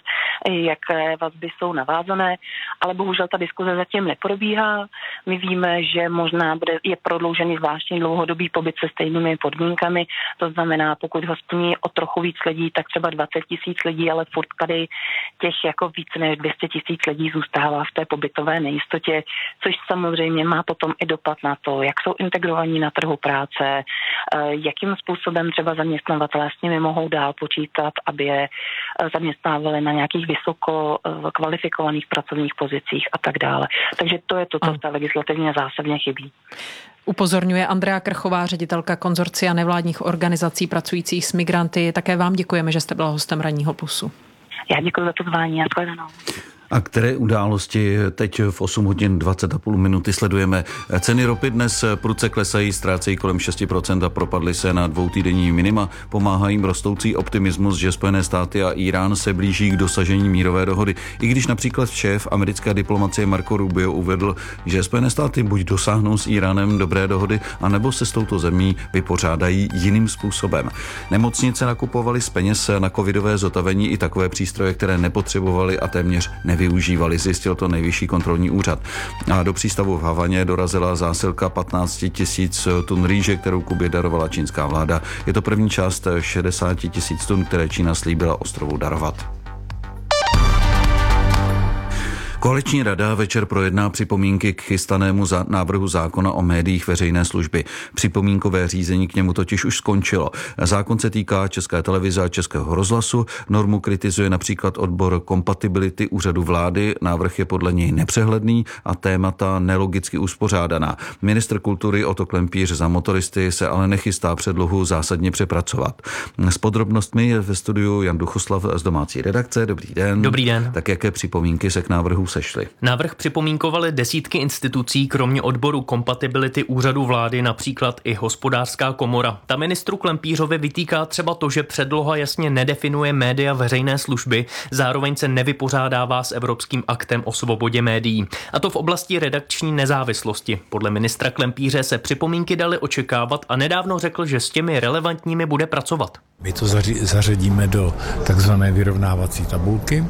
jaké vazby jsou navázané, ale bohužel ta diskuze zatím neprobíhá. My víme, že možná bude, je prodloužený zvláštní dlouhodobý pobyt se stejnými podmínkami, to znamená, pokud ho splní o trochu víc lidí, tak třeba dvacet tisíc lidí, ale furt tady těch jako víc než dvě stě tisíc lidí zůstává v té pobytové nejistotě, což samozřejmě má potom i dopad na to, jak jsou integrovaní na trhu práce, jakým způsobem třeba zaměstnavatelé s nimi mohou dál počítat, aby je zaměstnávali na nějakých vysoko kvalifikovaných pracovních pozicích a tak dále. Takže to je to, co v té legislativně zásadně chybí. Upozorňuje Andrea Krchová, ředitelka konzorcia nevládních organizací pracujících s migranty. Také vám děkujeme, že jste byla hostem Ranního plusu. Já děkuji za pozvání a shledanou. A které události teď v osm hodin dvacet a půl minuty sledujeme? Ceny ropy dnes prudce klesají, ztrácejí kolem šest procent a propadly se na dvoutýdenní minima. Pomáhá jim rostoucí optimismus, že Spojené státy a Irán se blíží k dosažení mírové dohody. I když například šéf americké diplomacie Marco Rubio uvedl, že Spojené státy buď dosáhnou s Iránem dobré dohody, anebo se s touto zemí vypořádají jiným způsobem. Nemocnice nakupovaly z peněz na covidové zotavení i takové přístroje, které nepotřebovali a téměř nevyužívali. využívali, zjistil to Nejvyšší kontrolní úřad. A do přístavu v Havaně dorazila zásilka patnáct tisíc tun rýže, kterou Kubě darovala čínská vláda. Je to první část šedesát tisíc tun, které Čína slíbila ostrovu darovat. Koaliční rada večer projedná připomínky k chystanému za návrhu zákona o médiích veřejné služby. Připomínkové řízení k němu totiž už skončilo. Zákon se týká České televize a Českého rozhlasu. Normu kritizuje například odbor kompatibility úřadu vlády. Návrh je podle něj nepřehledný a témata nelogicky uspořádaná. Ministr kultury Otto Klempíř za motoristy se ale nechystá předlohu zásadně přepracovat. S podrobnostmi je ve studiu Jan Duchoslav z domácí redakce. Dobrý den. Dobrý den. Tak jaké připomínky se k návrhu sešly? Návrh připomínkovaly desítky institucí, kromě odboru kompatibility úřadu vlády, například i Hospodářská komora. Ta ministru Klempířovi vytýká třeba to, že předloha jasně nedefinuje média veřejné služby, zároveň se nevypořádává s Evropským aktem o svobodě médií. A to v oblasti redakční nezávislosti. Podle ministra Klempíře se připomínky daly očekávat a nedávno řekl, že s těmi relevantními bude pracovat. My to zařadíme do takzvané vyrovnávací tabulky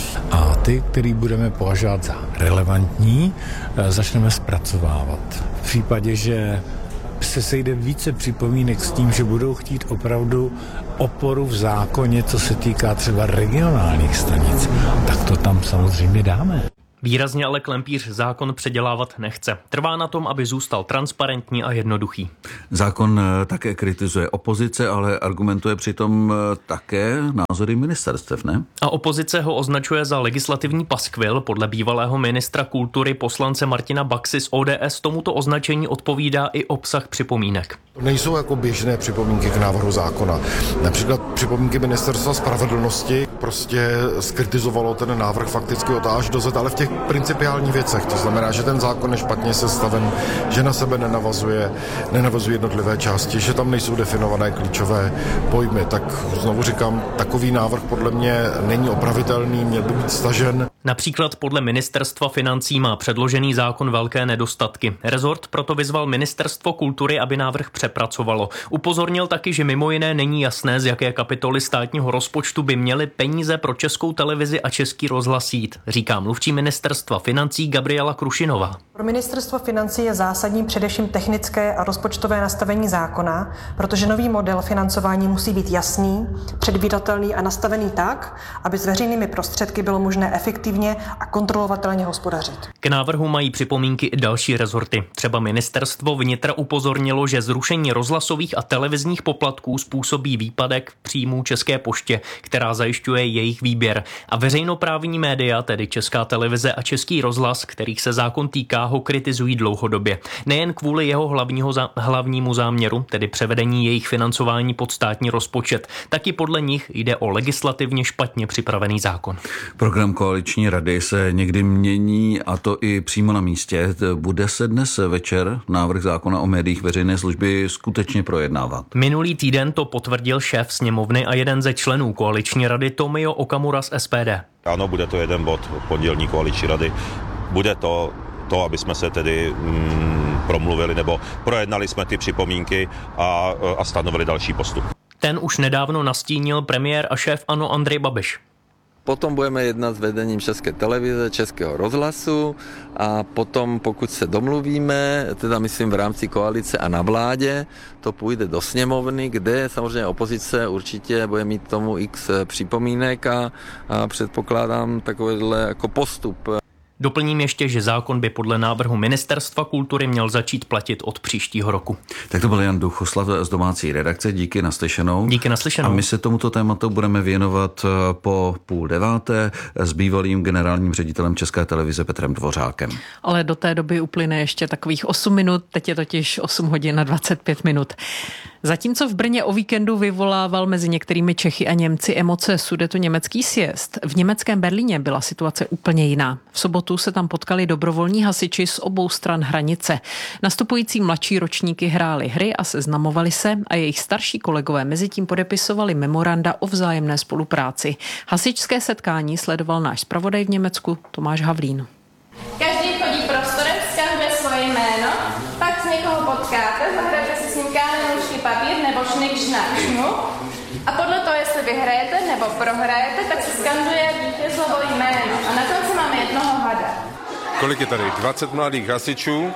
a ty, který budeme považovat za relevantní, začneme zpracovávat. V případě, že se sejde více připomínek s tím, že budou chtít opravdu oporu v zákoně, co se týká třeba regionálních stanic, tak to tam samozřejmě dáme. Výrazně ale Klempíř zákon předělávat nechce. Trvá na tom, aby zůstal transparentní a jednoduchý. Zákon také kritizuje opozice, ale argumentuje přitom také názory ministerstev, ne? A opozice ho označuje za legislativní paskvil. Podle bývalého ministra kultury poslance Martina Baxy z O D S tomuto označení odpovídá i obsah připomínek. Nejsou jako běžné připomínky k návrhu zákona. Například připomínky ministerstva spravedlnosti prostě skritizovalo ten návrh fakticky od A až do Z, ale v těch principiálních věcech. To znamená, že ten zákon je špatně sestaven, že na sebe nenavazuje, nenavazuje jednotlivé části, že tam nejsou definované klíčové pojmy. Tak znovu říkám, takový návrh podle mě není opravitelný, měl by být stažen. Například podle ministerstva financí má předložený zákon velké nedostatky. Rezort proto vyzval ministerstvo kultury, aby návrh přepracovalo. Upozornil taky, že mimo jiné není jasné, z jaké kapitoly státního rozpočtu by měly peníze pro Českou televizi a Český rozhlas jít, říká mluvčí ministerstva financí Gabriela Krušinová. Pro ministerstvo financí je zásadní především technické a rozpočtové nastavení zákona, protože nový model financování musí být jasný, předvídatelný a nastavený tak, aby s veřejnými prostředky bylo možné efektivně a kontrolovatelně hospodařit. K návrhu mají připomínky i další rezorty. Třeba ministerstvo vnitra upozornilo, že zrušení rozhlasových a televizních poplatků způsobí výpadek příjmů České poště, která zajišťuje jejich výběr. A veřejnoprávní média, tedy Česká televize a Český rozhlas, kterých se zákon týká, ho kritizují dlouhodobě. Nejen kvůli jeho hlavního za, hlavnímu záměru, tedy převedení jejich financování pod státní rozpočet, taky podle nich jde o legislativně špatně připravený zákon. Program koaliční rady se někdy mění, a to i přímo na místě. Bude se dnes večer návrh zákona o médiích veřejné služby skutečně projednávat? Minulý týden to potvrdil šéf sněmovny a jeden ze členů koaliční rady Tomio Okamura z S P D. Ano, bude to jeden bod pondělní koaliční rady. Bude to to, aby jsme se tedy mm, promluvili nebo projednali jsme ty připomínky a, a stanovili další postup. Ten už nedávno nastínil premiér a šéf ANO Andrej Babiš. Potom budeme jednat s vedením České televize, Českého rozhlasu a potom, pokud se domluvíme, teda myslím v rámci koalice a na vládě, to půjde do sněmovny, kde samozřejmě opozice určitě bude mít tomu x připomínek a, a předpokládám takovýhle jako postup. Doplním ještě, že zákon by podle návrhu Ministerstva kultury měl začít platit od příštího roku. Tak to byl Jan Duchoslav z domácí redakce, díky naslyšenou. Díky naslyšenou. A my se tomuto tématu budeme věnovat po půl deváté s bývalým generálním ředitelem České televize Petrem Dvořákem. Ale do té doby uplyne ještě takových osm minut, teď je totiž osm hodin a dvacet pět minut. Zatímco v Brně o víkendu vyvolával mezi některými Čechy a Němci emoce sudetoněmecký sjezd, v německém Berlíně byla situace úplně jiná. V sobotu se tam potkali dobrovolní hasiči z obou stran hranice. Nastupující mladší ročníky hráli hry a seznamovali se a jejich starší kolegové mezitím podepisovali memoranda o vzájemné spolupráci. Hasičské setkání sledoval náš zpravodaj v Německu Tomáš Havlín. Každý chodí prostorem, skanduje svoje jméno, pak s někoho potkáte, zahrajete si s ním kámen, nůžky, papír nebo šnik, šnak, šňup a podle toho, jestli vyhrajete nebo prohrajete, tak se skanduje vítězovo jméno a na konci máme jednoho hada. Kolik je tady? dvacet mladých hasičů,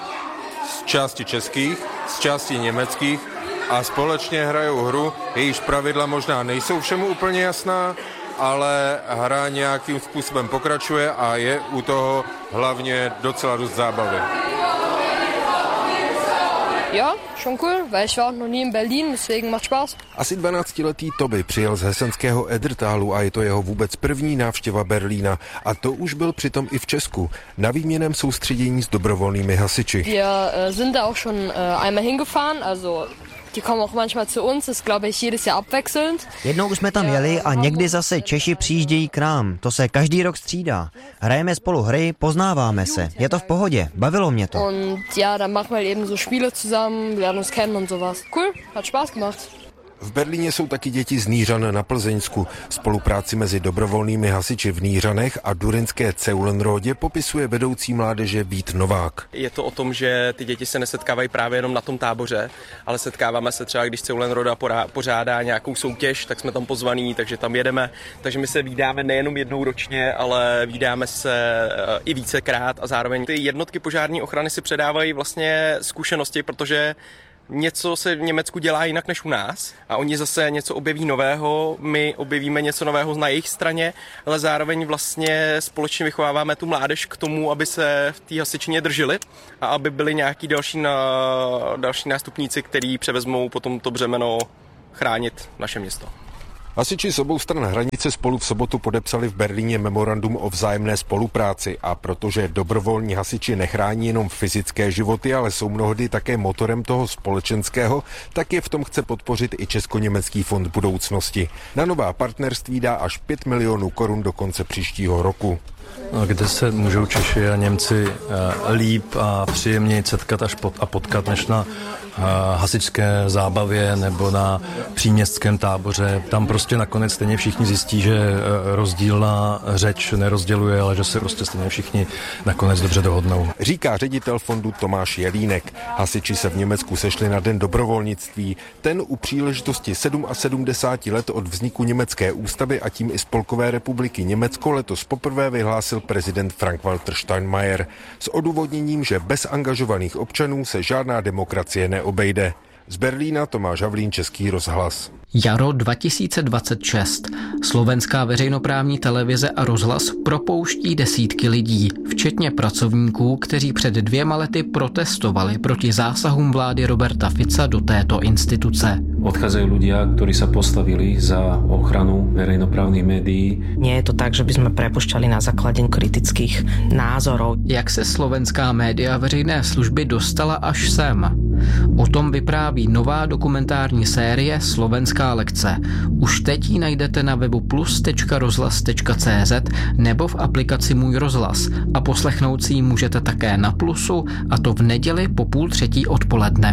z části českých, z části německých a společně hrajou hru, jejíž pravidla možná nejsou všemu úplně jasná, ale hra nějakým způsobem pokračuje a je u toho hlavně docela dost zábavy. Ja, schon cool, weil ich war noch nie in Berlin, deswegen macht Spaß. Asi dvanáctiletý Toby přijel z hesenského Edertálu a je to jeho vůbec první návštěva Berlína. A to už byl přitom i v Česku, na výměnném soustředění s dobrovolnými hasiči. Wir uh, sind da auch schon uh, einmal hingefahren, also die kommen auch manchmal zu uns, das glaube ich jedes Jahr abwechselnd. Jednou už jsme tam jeli a někdy zase Češi přijíždějí k nám. To se každý rok střídá. Hrajeme spolu hry, poznáváme se. Je to v pohodě, bavilo mě to. Und ja, dann machen wir eben so Spiele zusammen, lernen uns kennen und sowas. Cool, hat Spaß gemacht. V Berlíně jsou taky děti z Nířan na Plzeňsku. Spolupráci mezi dobrovolnými hasiči v Nířanech a durinské Ceulenrodě popisuje vedoucí mládeže Vít Novák. Je to o tom, že ty děti se nesetkávají právě jenom na tom táboře, ale setkáváme se třeba, když Ceulenroda pořádá nějakou soutěž, tak jsme tam pozvaní, takže tam jedeme. Takže my se vídáme nejenom jednou ročně, ale vídáme se i vícekrát a zároveň ty jednotky požární ochrany si předávají vlastně zkušenosti, protože něco se v Německu dělá jinak než u nás a oni zase něco objeví nového, my objevíme něco nového na jejich straně, ale zároveň vlastně společně vychováváme tu mládež k tomu, aby se v té hasičině drželi a aby byli nějaký další, na, další nástupníci, kteří převezmou potom to břemeno chránit naše město. Hasiči z obou stran hranice spolu v sobotu podepsali v Berlíně memorandum o vzájemné spolupráci a protože dobrovolní hasiči nechrání jenom fyzické životy, ale jsou mnohdy také motorem toho společenského, tak je v tom chce podpořit i Česko-německý fond budoucnosti. Na nová partnerství dá až pět milionů korun do konce příštího roku. Kde se můžou Češi a Němci líp a příjemněji setkat až pot, a potkat než na hasičské zábavě nebo na příměstském táboře. Tam prostě nakonec stejně všichni zjistí, že rozdílná řeč nerozděluje, ale že se prostě stejně všichni nakonec dobře dohodnou. Říká ředitel fondu Tomáš Jelínek. Hasiči se v Německu sešli na Den dobrovolnictví. Ten u příležitosti sedmdesát sedm let od vzniku německé ústavy a tím i Spolkové republiky Německo letos poprvé vyhlásil prezident Frank-Walter Steinmeier s odůvodněním, že bez angažovaných občanů se žádná demokracie neobejde. Z Berlína Tomáš Havlín, Český rozhlas. Jaro dva tisíce dvacet šest. Slovenská veřejnoprávní televize a rozhlas propouští desítky lidí, včetně pracovníků, kteří před dvěma lety protestovali proti zásahům vlády Roberta Fica do této instituce. Odchádzajú ľudia, ktorí sa postavili za ochranu verejnoprávnych médií. Nie je to tak, že by sme prepušťali na základe kritických názorov. Jak se slovenská média veřejné služby dostala až sem? O tom vypráví nová dokumentární série Slovenská lekce. Už teď ji najdete na webu plus tečka rozhlas tečka cé zet nebo v aplikaci Můj rozhlas a poslechnout si ji můžete také na Plusu, a to v neděli po půl třetí odpoledne.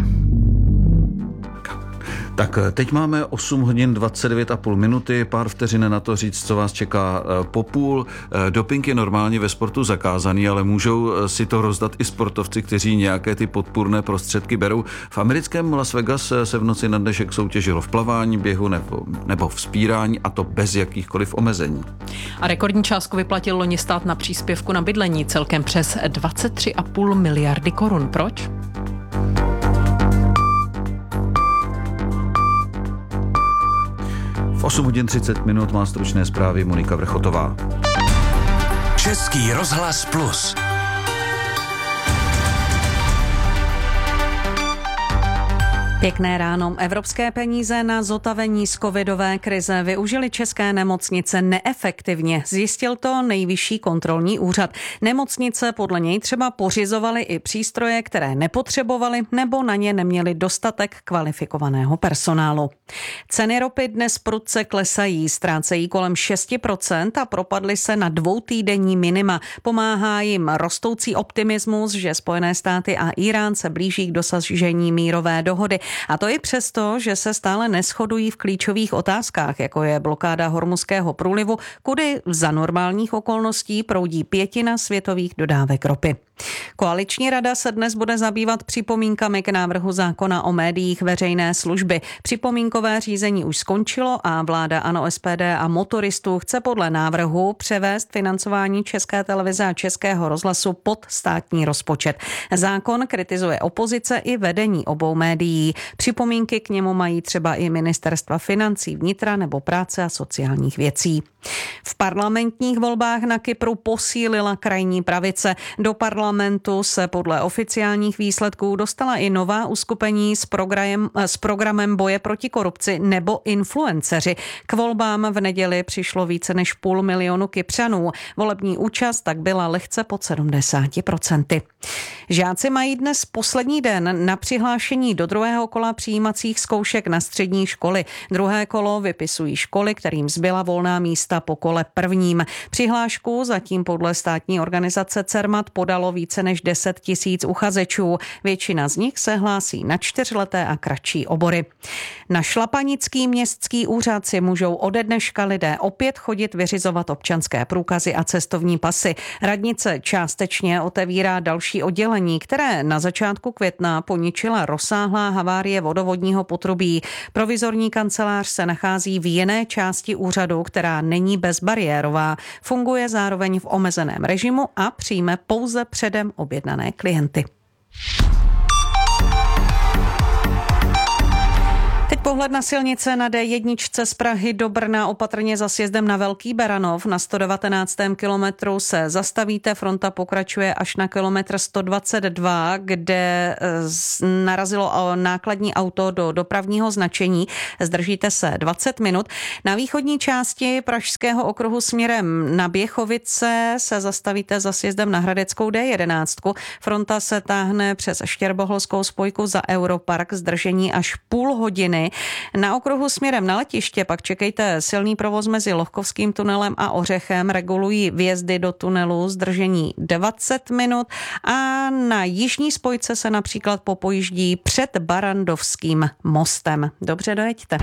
Tak teď máme osm hodin dvacet devět a půl minuty, pár vteřin na to říct, co vás čeká po půl. Doping je normálně ve sportu zakázaný, ale můžou si to rozdat i sportovci, kteří nějaké ty podpůrné prostředky berou. V americkém Las Vegas se v noci na dnešek soutěžilo v plavání, běhu nebo, nebo vzpírání, a to bez jakýchkoliv omezení. A rekordní částku vyplatil loni stát na příspěvku na bydlení, celkem přes dvacet tři a půl miliardy korun. Proč? V osm hodin třicet minut má stručné zprávy Monika Vrchotová. Český rozhlas Plus. Pěkné ráno. Evropské peníze na zotavení z covidové krize využili české nemocnice neefektivně. Zjistil to Nejvyšší kontrolní úřad. Nemocnice podle něj třeba pořizovaly i přístroje, které nepotřebovaly, nebo na ně neměli dostatek kvalifikovaného personálu. Ceny ropy dnes prudce klesají, ztrácejí kolem šest procent a propadly se na dvoutýdenní minima. Pomáhá jim rostoucí optimismus, že Spojené státy a Irán se blíží k dosažení mírové dohody. A to i přesto, že se stále neshodují v klíčových otázkách, jako je blokáda Hormuzského průlivu, kudy za normálních okolností proudí pětina světových dodávek ropy. Koaliční rada se dnes bude zabývat připomínkami k návrhu zákona o médiích veřejné služby. Připomínkové řízení už skončilo a vláda ANO, S P D a motoristů chce podle návrhu převést financování České televize a Českého rozhlasu pod státní rozpočet. Zákon kritizuje opozice i vedení obou médií. Připomínky k němu mají třeba i ministerstva financí, vnitra nebo práce a sociálních věcí. V parlamentních volbách na Kypru posílila krajní pravice. Do parlamentu se podle oficiálních výsledků dostala i nová uskupení s programem, s programem boje proti korupci nebo influenceři. K volbám v neděli přišlo více než půl milionu Kypřanů. Volební účast tak byla lehce pod sedmdesát procent. Žáci mají dnes poslední den na přihlášení do druhého kola přijímacích zkoušek na střední školy. Druhé kolo vypisují školy, kterým zbyla volná místa po kole prvním. Přihlášku zatím podle státní organizace Cermat podalo více než deset tisíc uchazečů. Většina z nich se hlásí na čtyřleté a kratší obory. Na Šlapanický městský úřad si můžou ode dneška lidé opět chodit vyřizovat občanské průkazy a cestovní pasy. Radnice částečně otevírá další oddělení, které na začátku května poničila rozsáhlá havárie vodovodního potrubí. Provizorní kancelář se nachází v jiné části úřadu, která není bezbariérová. Funguje zároveň v omezeném režimu a přijme pouze předem objednané klienty. Teď pohled na silnice na D jedna z Prahy do Brna, opatrně za sjezdem na Velký Beranov. Na sto devatenáctém kilometru se zastavíte, fronta pokračuje až na kilometr sto dvacet dva, kde narazilo nákladní auto do dopravního značení. Zdržíte se dvacet minut. Na východní části Pražského okruhu směrem na Běchovice se zastavíte za sjezdem na Hradeckou D jedenáct. Fronta se táhne přes Štěrboholskou spojku za Europark, zdržení až půl hodiny. Na okruhu směrem na letiště pak čekejte silný provoz mezi Lohkovským tunelem a Ořechem, regulují vjezdy do tunelu, zdržení dvacet minut a na jižní spojce se například popojíždí před Barandovským mostem. Dobře, dojeďte.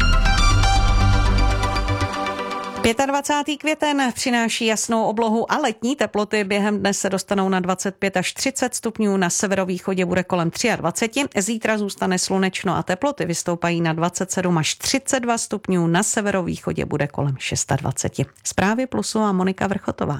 dvacátého pátého květen přináší jasnou oblohu a letní teploty. Během dne se dostanou na dvacet pět až třicet stupňů, na severovýchodě bude kolem dvacet tři. Zítra zůstane slunečno a teploty vystoupají na dvacet sedm až třicet dva stupňů, na severovýchodě bude kolem dvacet šest. Zprávy Plusu a Monika Vrchotová.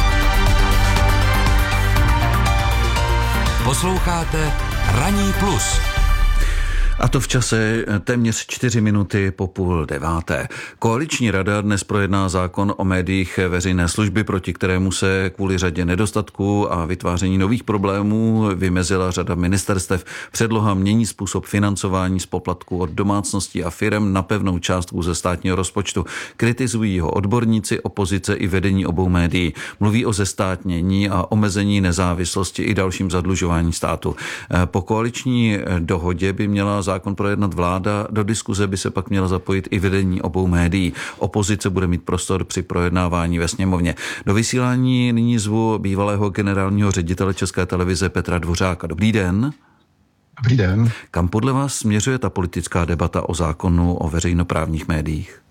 Posloucháte Ranní plus. A to v čase téměř čtyři minuty po půl deváté. Koaliční rada dnes projedná zákon o médiích veřejné služby, proti kterému se kvůli řadě nedostatků a vytváření nových problémů vymezila řada ministerstev. Předloha mění způsob financování z poplatků od domácností a firem na pevnou částku ze státního rozpočtu. Kritizují ho odborníci, opozice i vedení obou médií. Mluví o zestátnění a omezení nezávislosti i dalším zadlužování státu. Po koaliční dohodě by měla zákon projednat vláda, do diskuze by se pak měla zapojit i vedení obou médií. Opozice bude mít prostor při projednávání ve sněmovně. Do vysílání nyní zvu bývalého generálního ředitele České televize Petra Dvořáka. Dobrý den. Dobrý den. Kam podle vás směřuje ta politická debata o zákonu o veřejnoprávních médiích?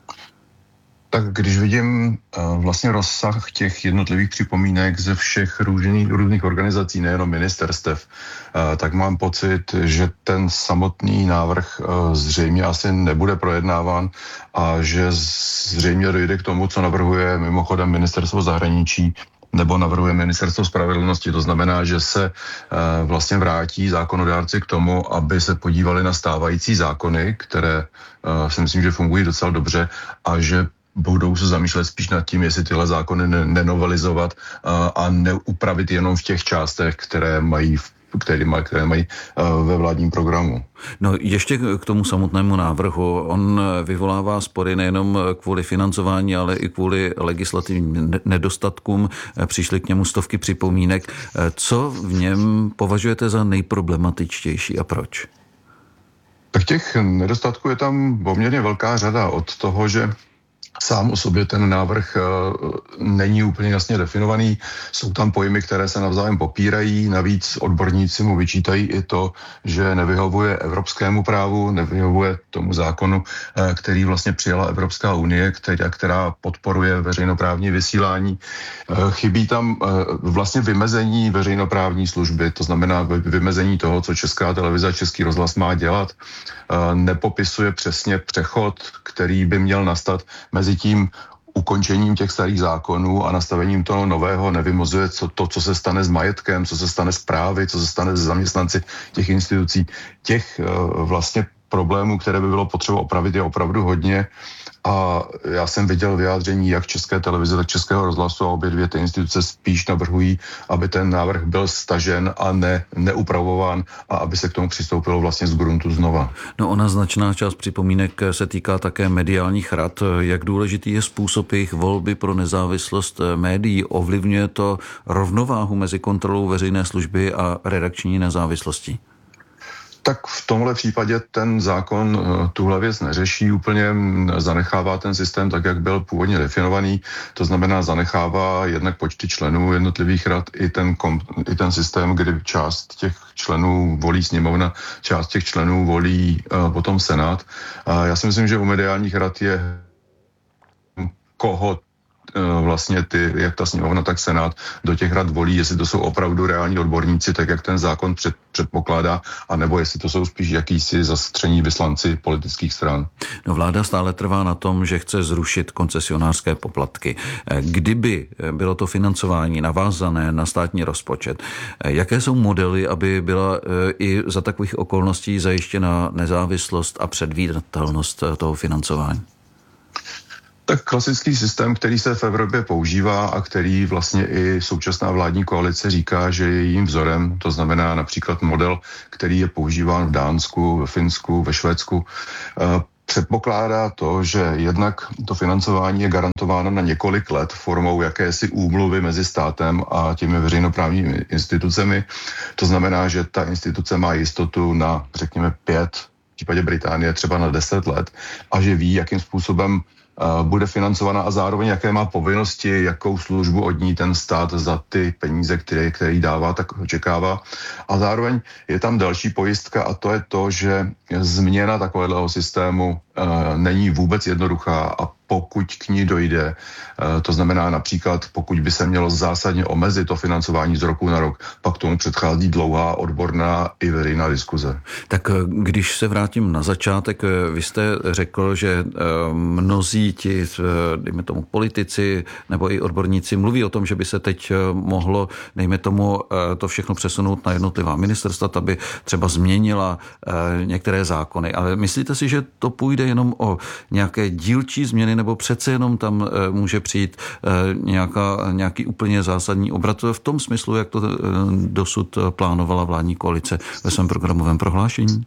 Tak když vidím uh, vlastně rozsah těch jednotlivých připomínek ze všech různých, různých organizací, nejenom ministerstev, uh, tak mám pocit, že ten samotný návrh uh, zřejmě asi nebude projednáván a že zřejmě dojde k tomu, co navrhuje mimochodem ministerstvo zahraničí nebo navrhuje ministerstvo spravedlnosti. To znamená, že se uh, vlastně vrátí zákonodárci k tomu, aby se podívali na stávající zákony, které uh, si myslím, že fungují docela dobře a že budou se zamýšlet spíš nad tím, jestli tyhle zákony nenovelizovat a, a neupravit jenom v těch částech, které mají které mají, které mají uh, ve vládním programu. No ještě k tomu samotnému návrhu. On vyvolává spory nejenom kvůli financování, ale i kvůli legislativním nedostatkům. Přišly k němu stovky připomínek. Co v něm považujete za nejproblematičtější a proč? Tak těch nedostatků je tam poměrně velká řada, od toho, že sám o sobě ten návrh uh, není úplně jasně definovaný. Jsou tam pojmy, které se navzájem popírají. Navíc odborníci mu vyčítají i to, že nevyhovuje evropskému právu, nevyhovuje tomu zákonu, uh, který vlastně přijala Evropská unie, která, která podporuje veřejnoprávní vysílání. Uh, chybí tam uh, vlastně vymezení veřejnoprávní služby, to znamená vymezení toho, co Česká televize a Český rozhlas má dělat. Uh, nepopisuje přesně přechod, který by měl nastat mezi tím ukončením těch starých zákonů a nastavením toho nového, nevymozuje co, to, co se stane s majetkem, co se stane s právy, co se stane s zaměstnanci těch institucí. Těch uh, vlastně problémů, které by bylo potřeba opravit, je opravdu hodně A já jsem viděl vyjádření jak České televize, tak Českého rozhlasu a obě dvě ty instituce spíš navrhují, aby ten návrh byl stažen a ne neupravován a aby se k tomu přistoupilo vlastně z gruntu znova. No ona značná část připomínek se týká také mediálních rad. Jak důležitý je způsob jejich volby pro nezávislost médií? Ovlivňuje to rovnováhu mezi kontrolou veřejné služby a redakční nezávislostí? Tak v tomhle případě ten zákon tuhle věc neřeší úplně, zanechává ten systém tak, jak byl původně definovaný, to znamená zanechává jednak počty členů jednotlivých rad i ten, kom, i ten systém, kdy část těch členů volí sněmovna, část těch členů volí uh, potom senát. A já si myslím, že u mediálních rad je koho vlastně ty, jak ta sněmovna, tak senát do těch rad volí, jestli to jsou opravdu reální odborníci, tak jak ten zákon před, předpokládá, anebo jestli to jsou spíš jakýsi zastření vyslanci politických stran. No vláda stále trvá na tom, že chce zrušit koncesionářské poplatky. Kdyby bylo to financování navázané na státní rozpočet, jaké jsou modely, aby byla i za takových okolností zajištěna nezávislost a předvídatelnost toho financování? Tak klasický systém, který se v Evropě používá a který vlastně i současná vládní koalice říká, že je jejím vzorem, to znamená například model, který je používán v Dánsku, ve Finsku, ve Švédsku, předpokládá to, že jednak to financování je garantováno na několik let formou jakési úmluvy mezi státem a těmi veřejnoprávními institucemi. To znamená, že ta instituce má jistotu na, řekněme, pět, v případě Británie třeba na deset let a že ví, jakým způsobem bude financovaná a zároveň jaké má povinnosti, jakou službu od ní ten stát za ty peníze, které, které jí dává, tak očekává. A zároveň je tam další pojistka a to je to, že změna takového systému e, není vůbec jednoduchá a pokud k ní dojde, to znamená například, pokud by se mělo zásadně omezit to financování z roku na rok, pak tomu předchází dlouhá odborná i veřejná diskuze. Tak když se vrátím na začátek, vy jste řekl, že mnozí ti, dejme tomu politici nebo i odborníci mluví o tom, že by se teď mohlo, dejme tomu, to všechno přesunout na jednotlivá ministerstva, aby třeba změnila některé zákony. Ale myslíte si, že to půjde jenom o nějaké dílčí změny, nebo přece jenom tam může přijít nějaká, nějaký úplně zásadní obrat v tom smyslu, jak to dosud plánovala vládní koalice ve svém programovém prohlášení?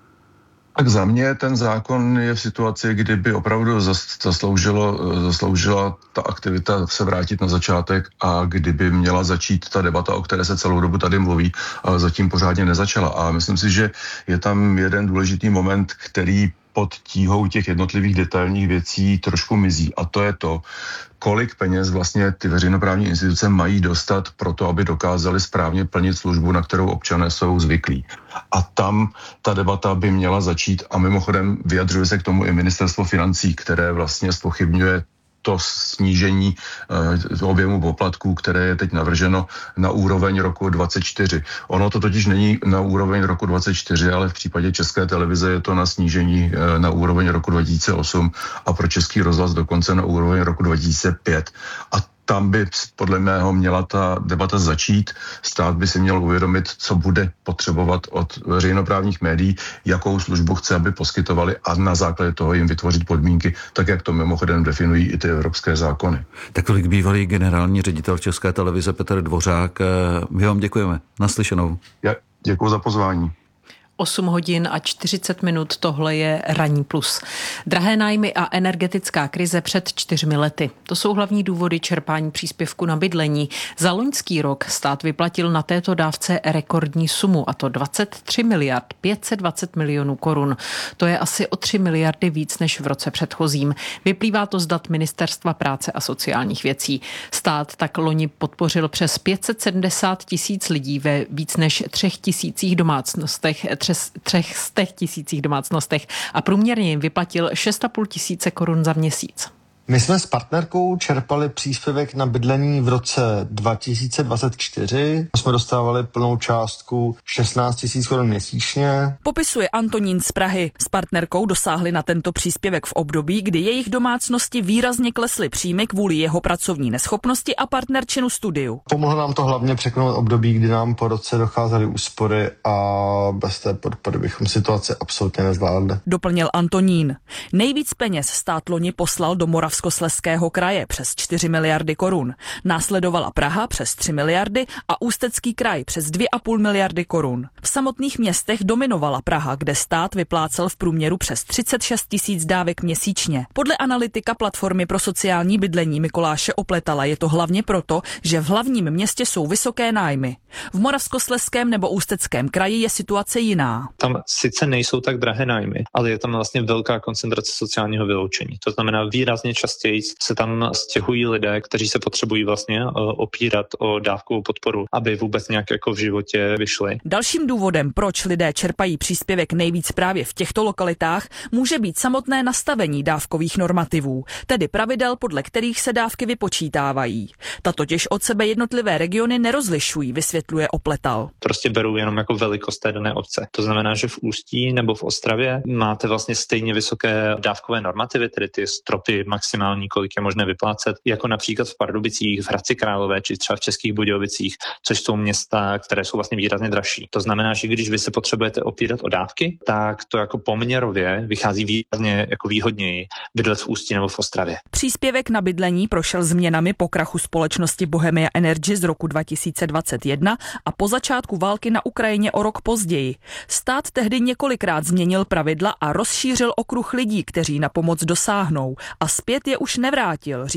Tak za mě ten zákon je v situaci, kdy by opravdu zasloužilo, zasloužila ta aktivita se vrátit na začátek a kdyby měla začít ta debata, o které se celou dobu tady mluví, ale zatím pořádně nezačala. A myslím si, že je tam jeden důležitý moment, který pod tíhou těch jednotlivých detailních věcí trošku mizí. A to je to, kolik peněz vlastně ty veřejnoprávní instituce mají dostat pro to, aby dokázali správně plnit službu, na kterou občané jsou zvyklí. A tam ta debata by měla začít a mimochodem vyjadřuje se k tomu i ministerstvo financí, které vlastně zpochybňuje to snížení uh, objemu poplatků, které je teď navrženo na úroveň roku dvacet čtyři. Ono to totiž není na úroveň roku dvacet čtyři, ale v případě České televize je to na snížení uh, na úroveň roku dva tisíce osm a pro Český rozhlas dokonce na úroveň roku dva tisíce pět. A tam by podle mého měla ta debata začít. Stát by si měl uvědomit, co bude potřebovat od veřejnoprávních médií, jakou službu chce, aby poskytovali a na základě toho jim vytvořit podmínky, tak jak to mimochodem definují i ty evropské zákony. Tak tolik bývalý generální ředitel České televize Petr Dvořák. My vám děkujeme. Naslyšenou. Já děkuji za pozvání. osm hodin a čtyřicet minut, tohle je Ranní plus. Drahé nájmy a energetická krize před čtyřmi lety. To jsou hlavní důvody čerpání příspěvku na bydlení. Za loňský rok stát vyplatil na této dávce rekordní sumu, a to dvacet tři miliard pět set dvacet milionů korun. To je asi o tři miliardy víc než v roce předchozím. Vyplývá to z dat Ministerstva práce a sociálních věcí. Stát tak loni podpořil přes pět set sedmdesát tisíc lidí ve víc než třech tisících domácnostech, třech z těch tisících domácnostech a průměrně jim vyplatil šest a půl tisíce korun za měsíc. My jsme s partnerkou čerpali příspěvek na bydlení v roce dva tisíce dvacet čtyři. Jsme dostávali plnou částku šestnáct tisíc korun měsíčně. Popisuje Antonín z Prahy. S partnerkou dosáhli na tento příspěvek v období, kdy jejich domácnosti výrazně klesly příjmy kvůli jeho pracovní neschopnosti a partnerčinu studiu. Pomohlo nám to hlavně překonat období, kdy nám po roce docházely úspory a bez té podpory bychom situaci absolutně nezvládli. Doplnil Antonín. Nejvíc peněz stát loni poslal do Moravskoslezského kraje přes čtyři miliardy korun. Následovala Praha přes tři miliardy a Ústecký kraj přes dvě a půl miliardy korun. V samotných městech dominovala Praha, kde stát vyplácel v průměru přes třicet šest tisíc dávek měsíčně. Podle analytika platformy pro sociální bydlení Mikuláše Opletala je to hlavně proto, že v hlavním městě jsou vysoké nájmy. V Moravskoslezském nebo Ústeckém kraji je situace jiná. Tam sice nejsou tak drahé nájmy, ale je tam vlastně velká koncentrace sociálního vyloučení. To znamená, výrazně častěji se tam stěhují lidé, kteří se potřebují vlastně opírat o dávkovou podporu, aby vůbec nějak jako v životě vyšli. Dalším důvodem, proč lidé čerpají příspěvek nejvíc právě v těchto lokalitách, může být samotné nastavení dávkových normativů, tedy pravidel, podle kterých se dávky vypočítávají. Ta totiž od sebe jednotlivé regiony nerozlišují, vysvětluje Opletal. Prostě berou jenom jako velikost té dané obce. To znamená, že v Ústí nebo v Ostravě máte vlastně stejně vysoké dávkové normativy, tedy ty stropy maximální, kolik je možné vyplácet, jako například v Pardubicích, v Hradci Králové či třeba v Českých Budějovicích, což jsou města, které jsou vlastně výrazně dražší. To znamená, že když vy se potřebujete opírat o dávky, tak to jako poměrově vychází výrazně jako výhodněji bydlet v Ústí nebo v Ostravě. Příspěvek na bydlení prošel změnami po krachu společnosti Bohemia Energy z roku dva tisíce dvacet jedna a po začátku války na Ukrajině o rok později. Stát tehdy několikrát změnil pravidla a rozšířil okruh lidí, kteří na pomoc dosáhnou, a zpět je už nevrátil,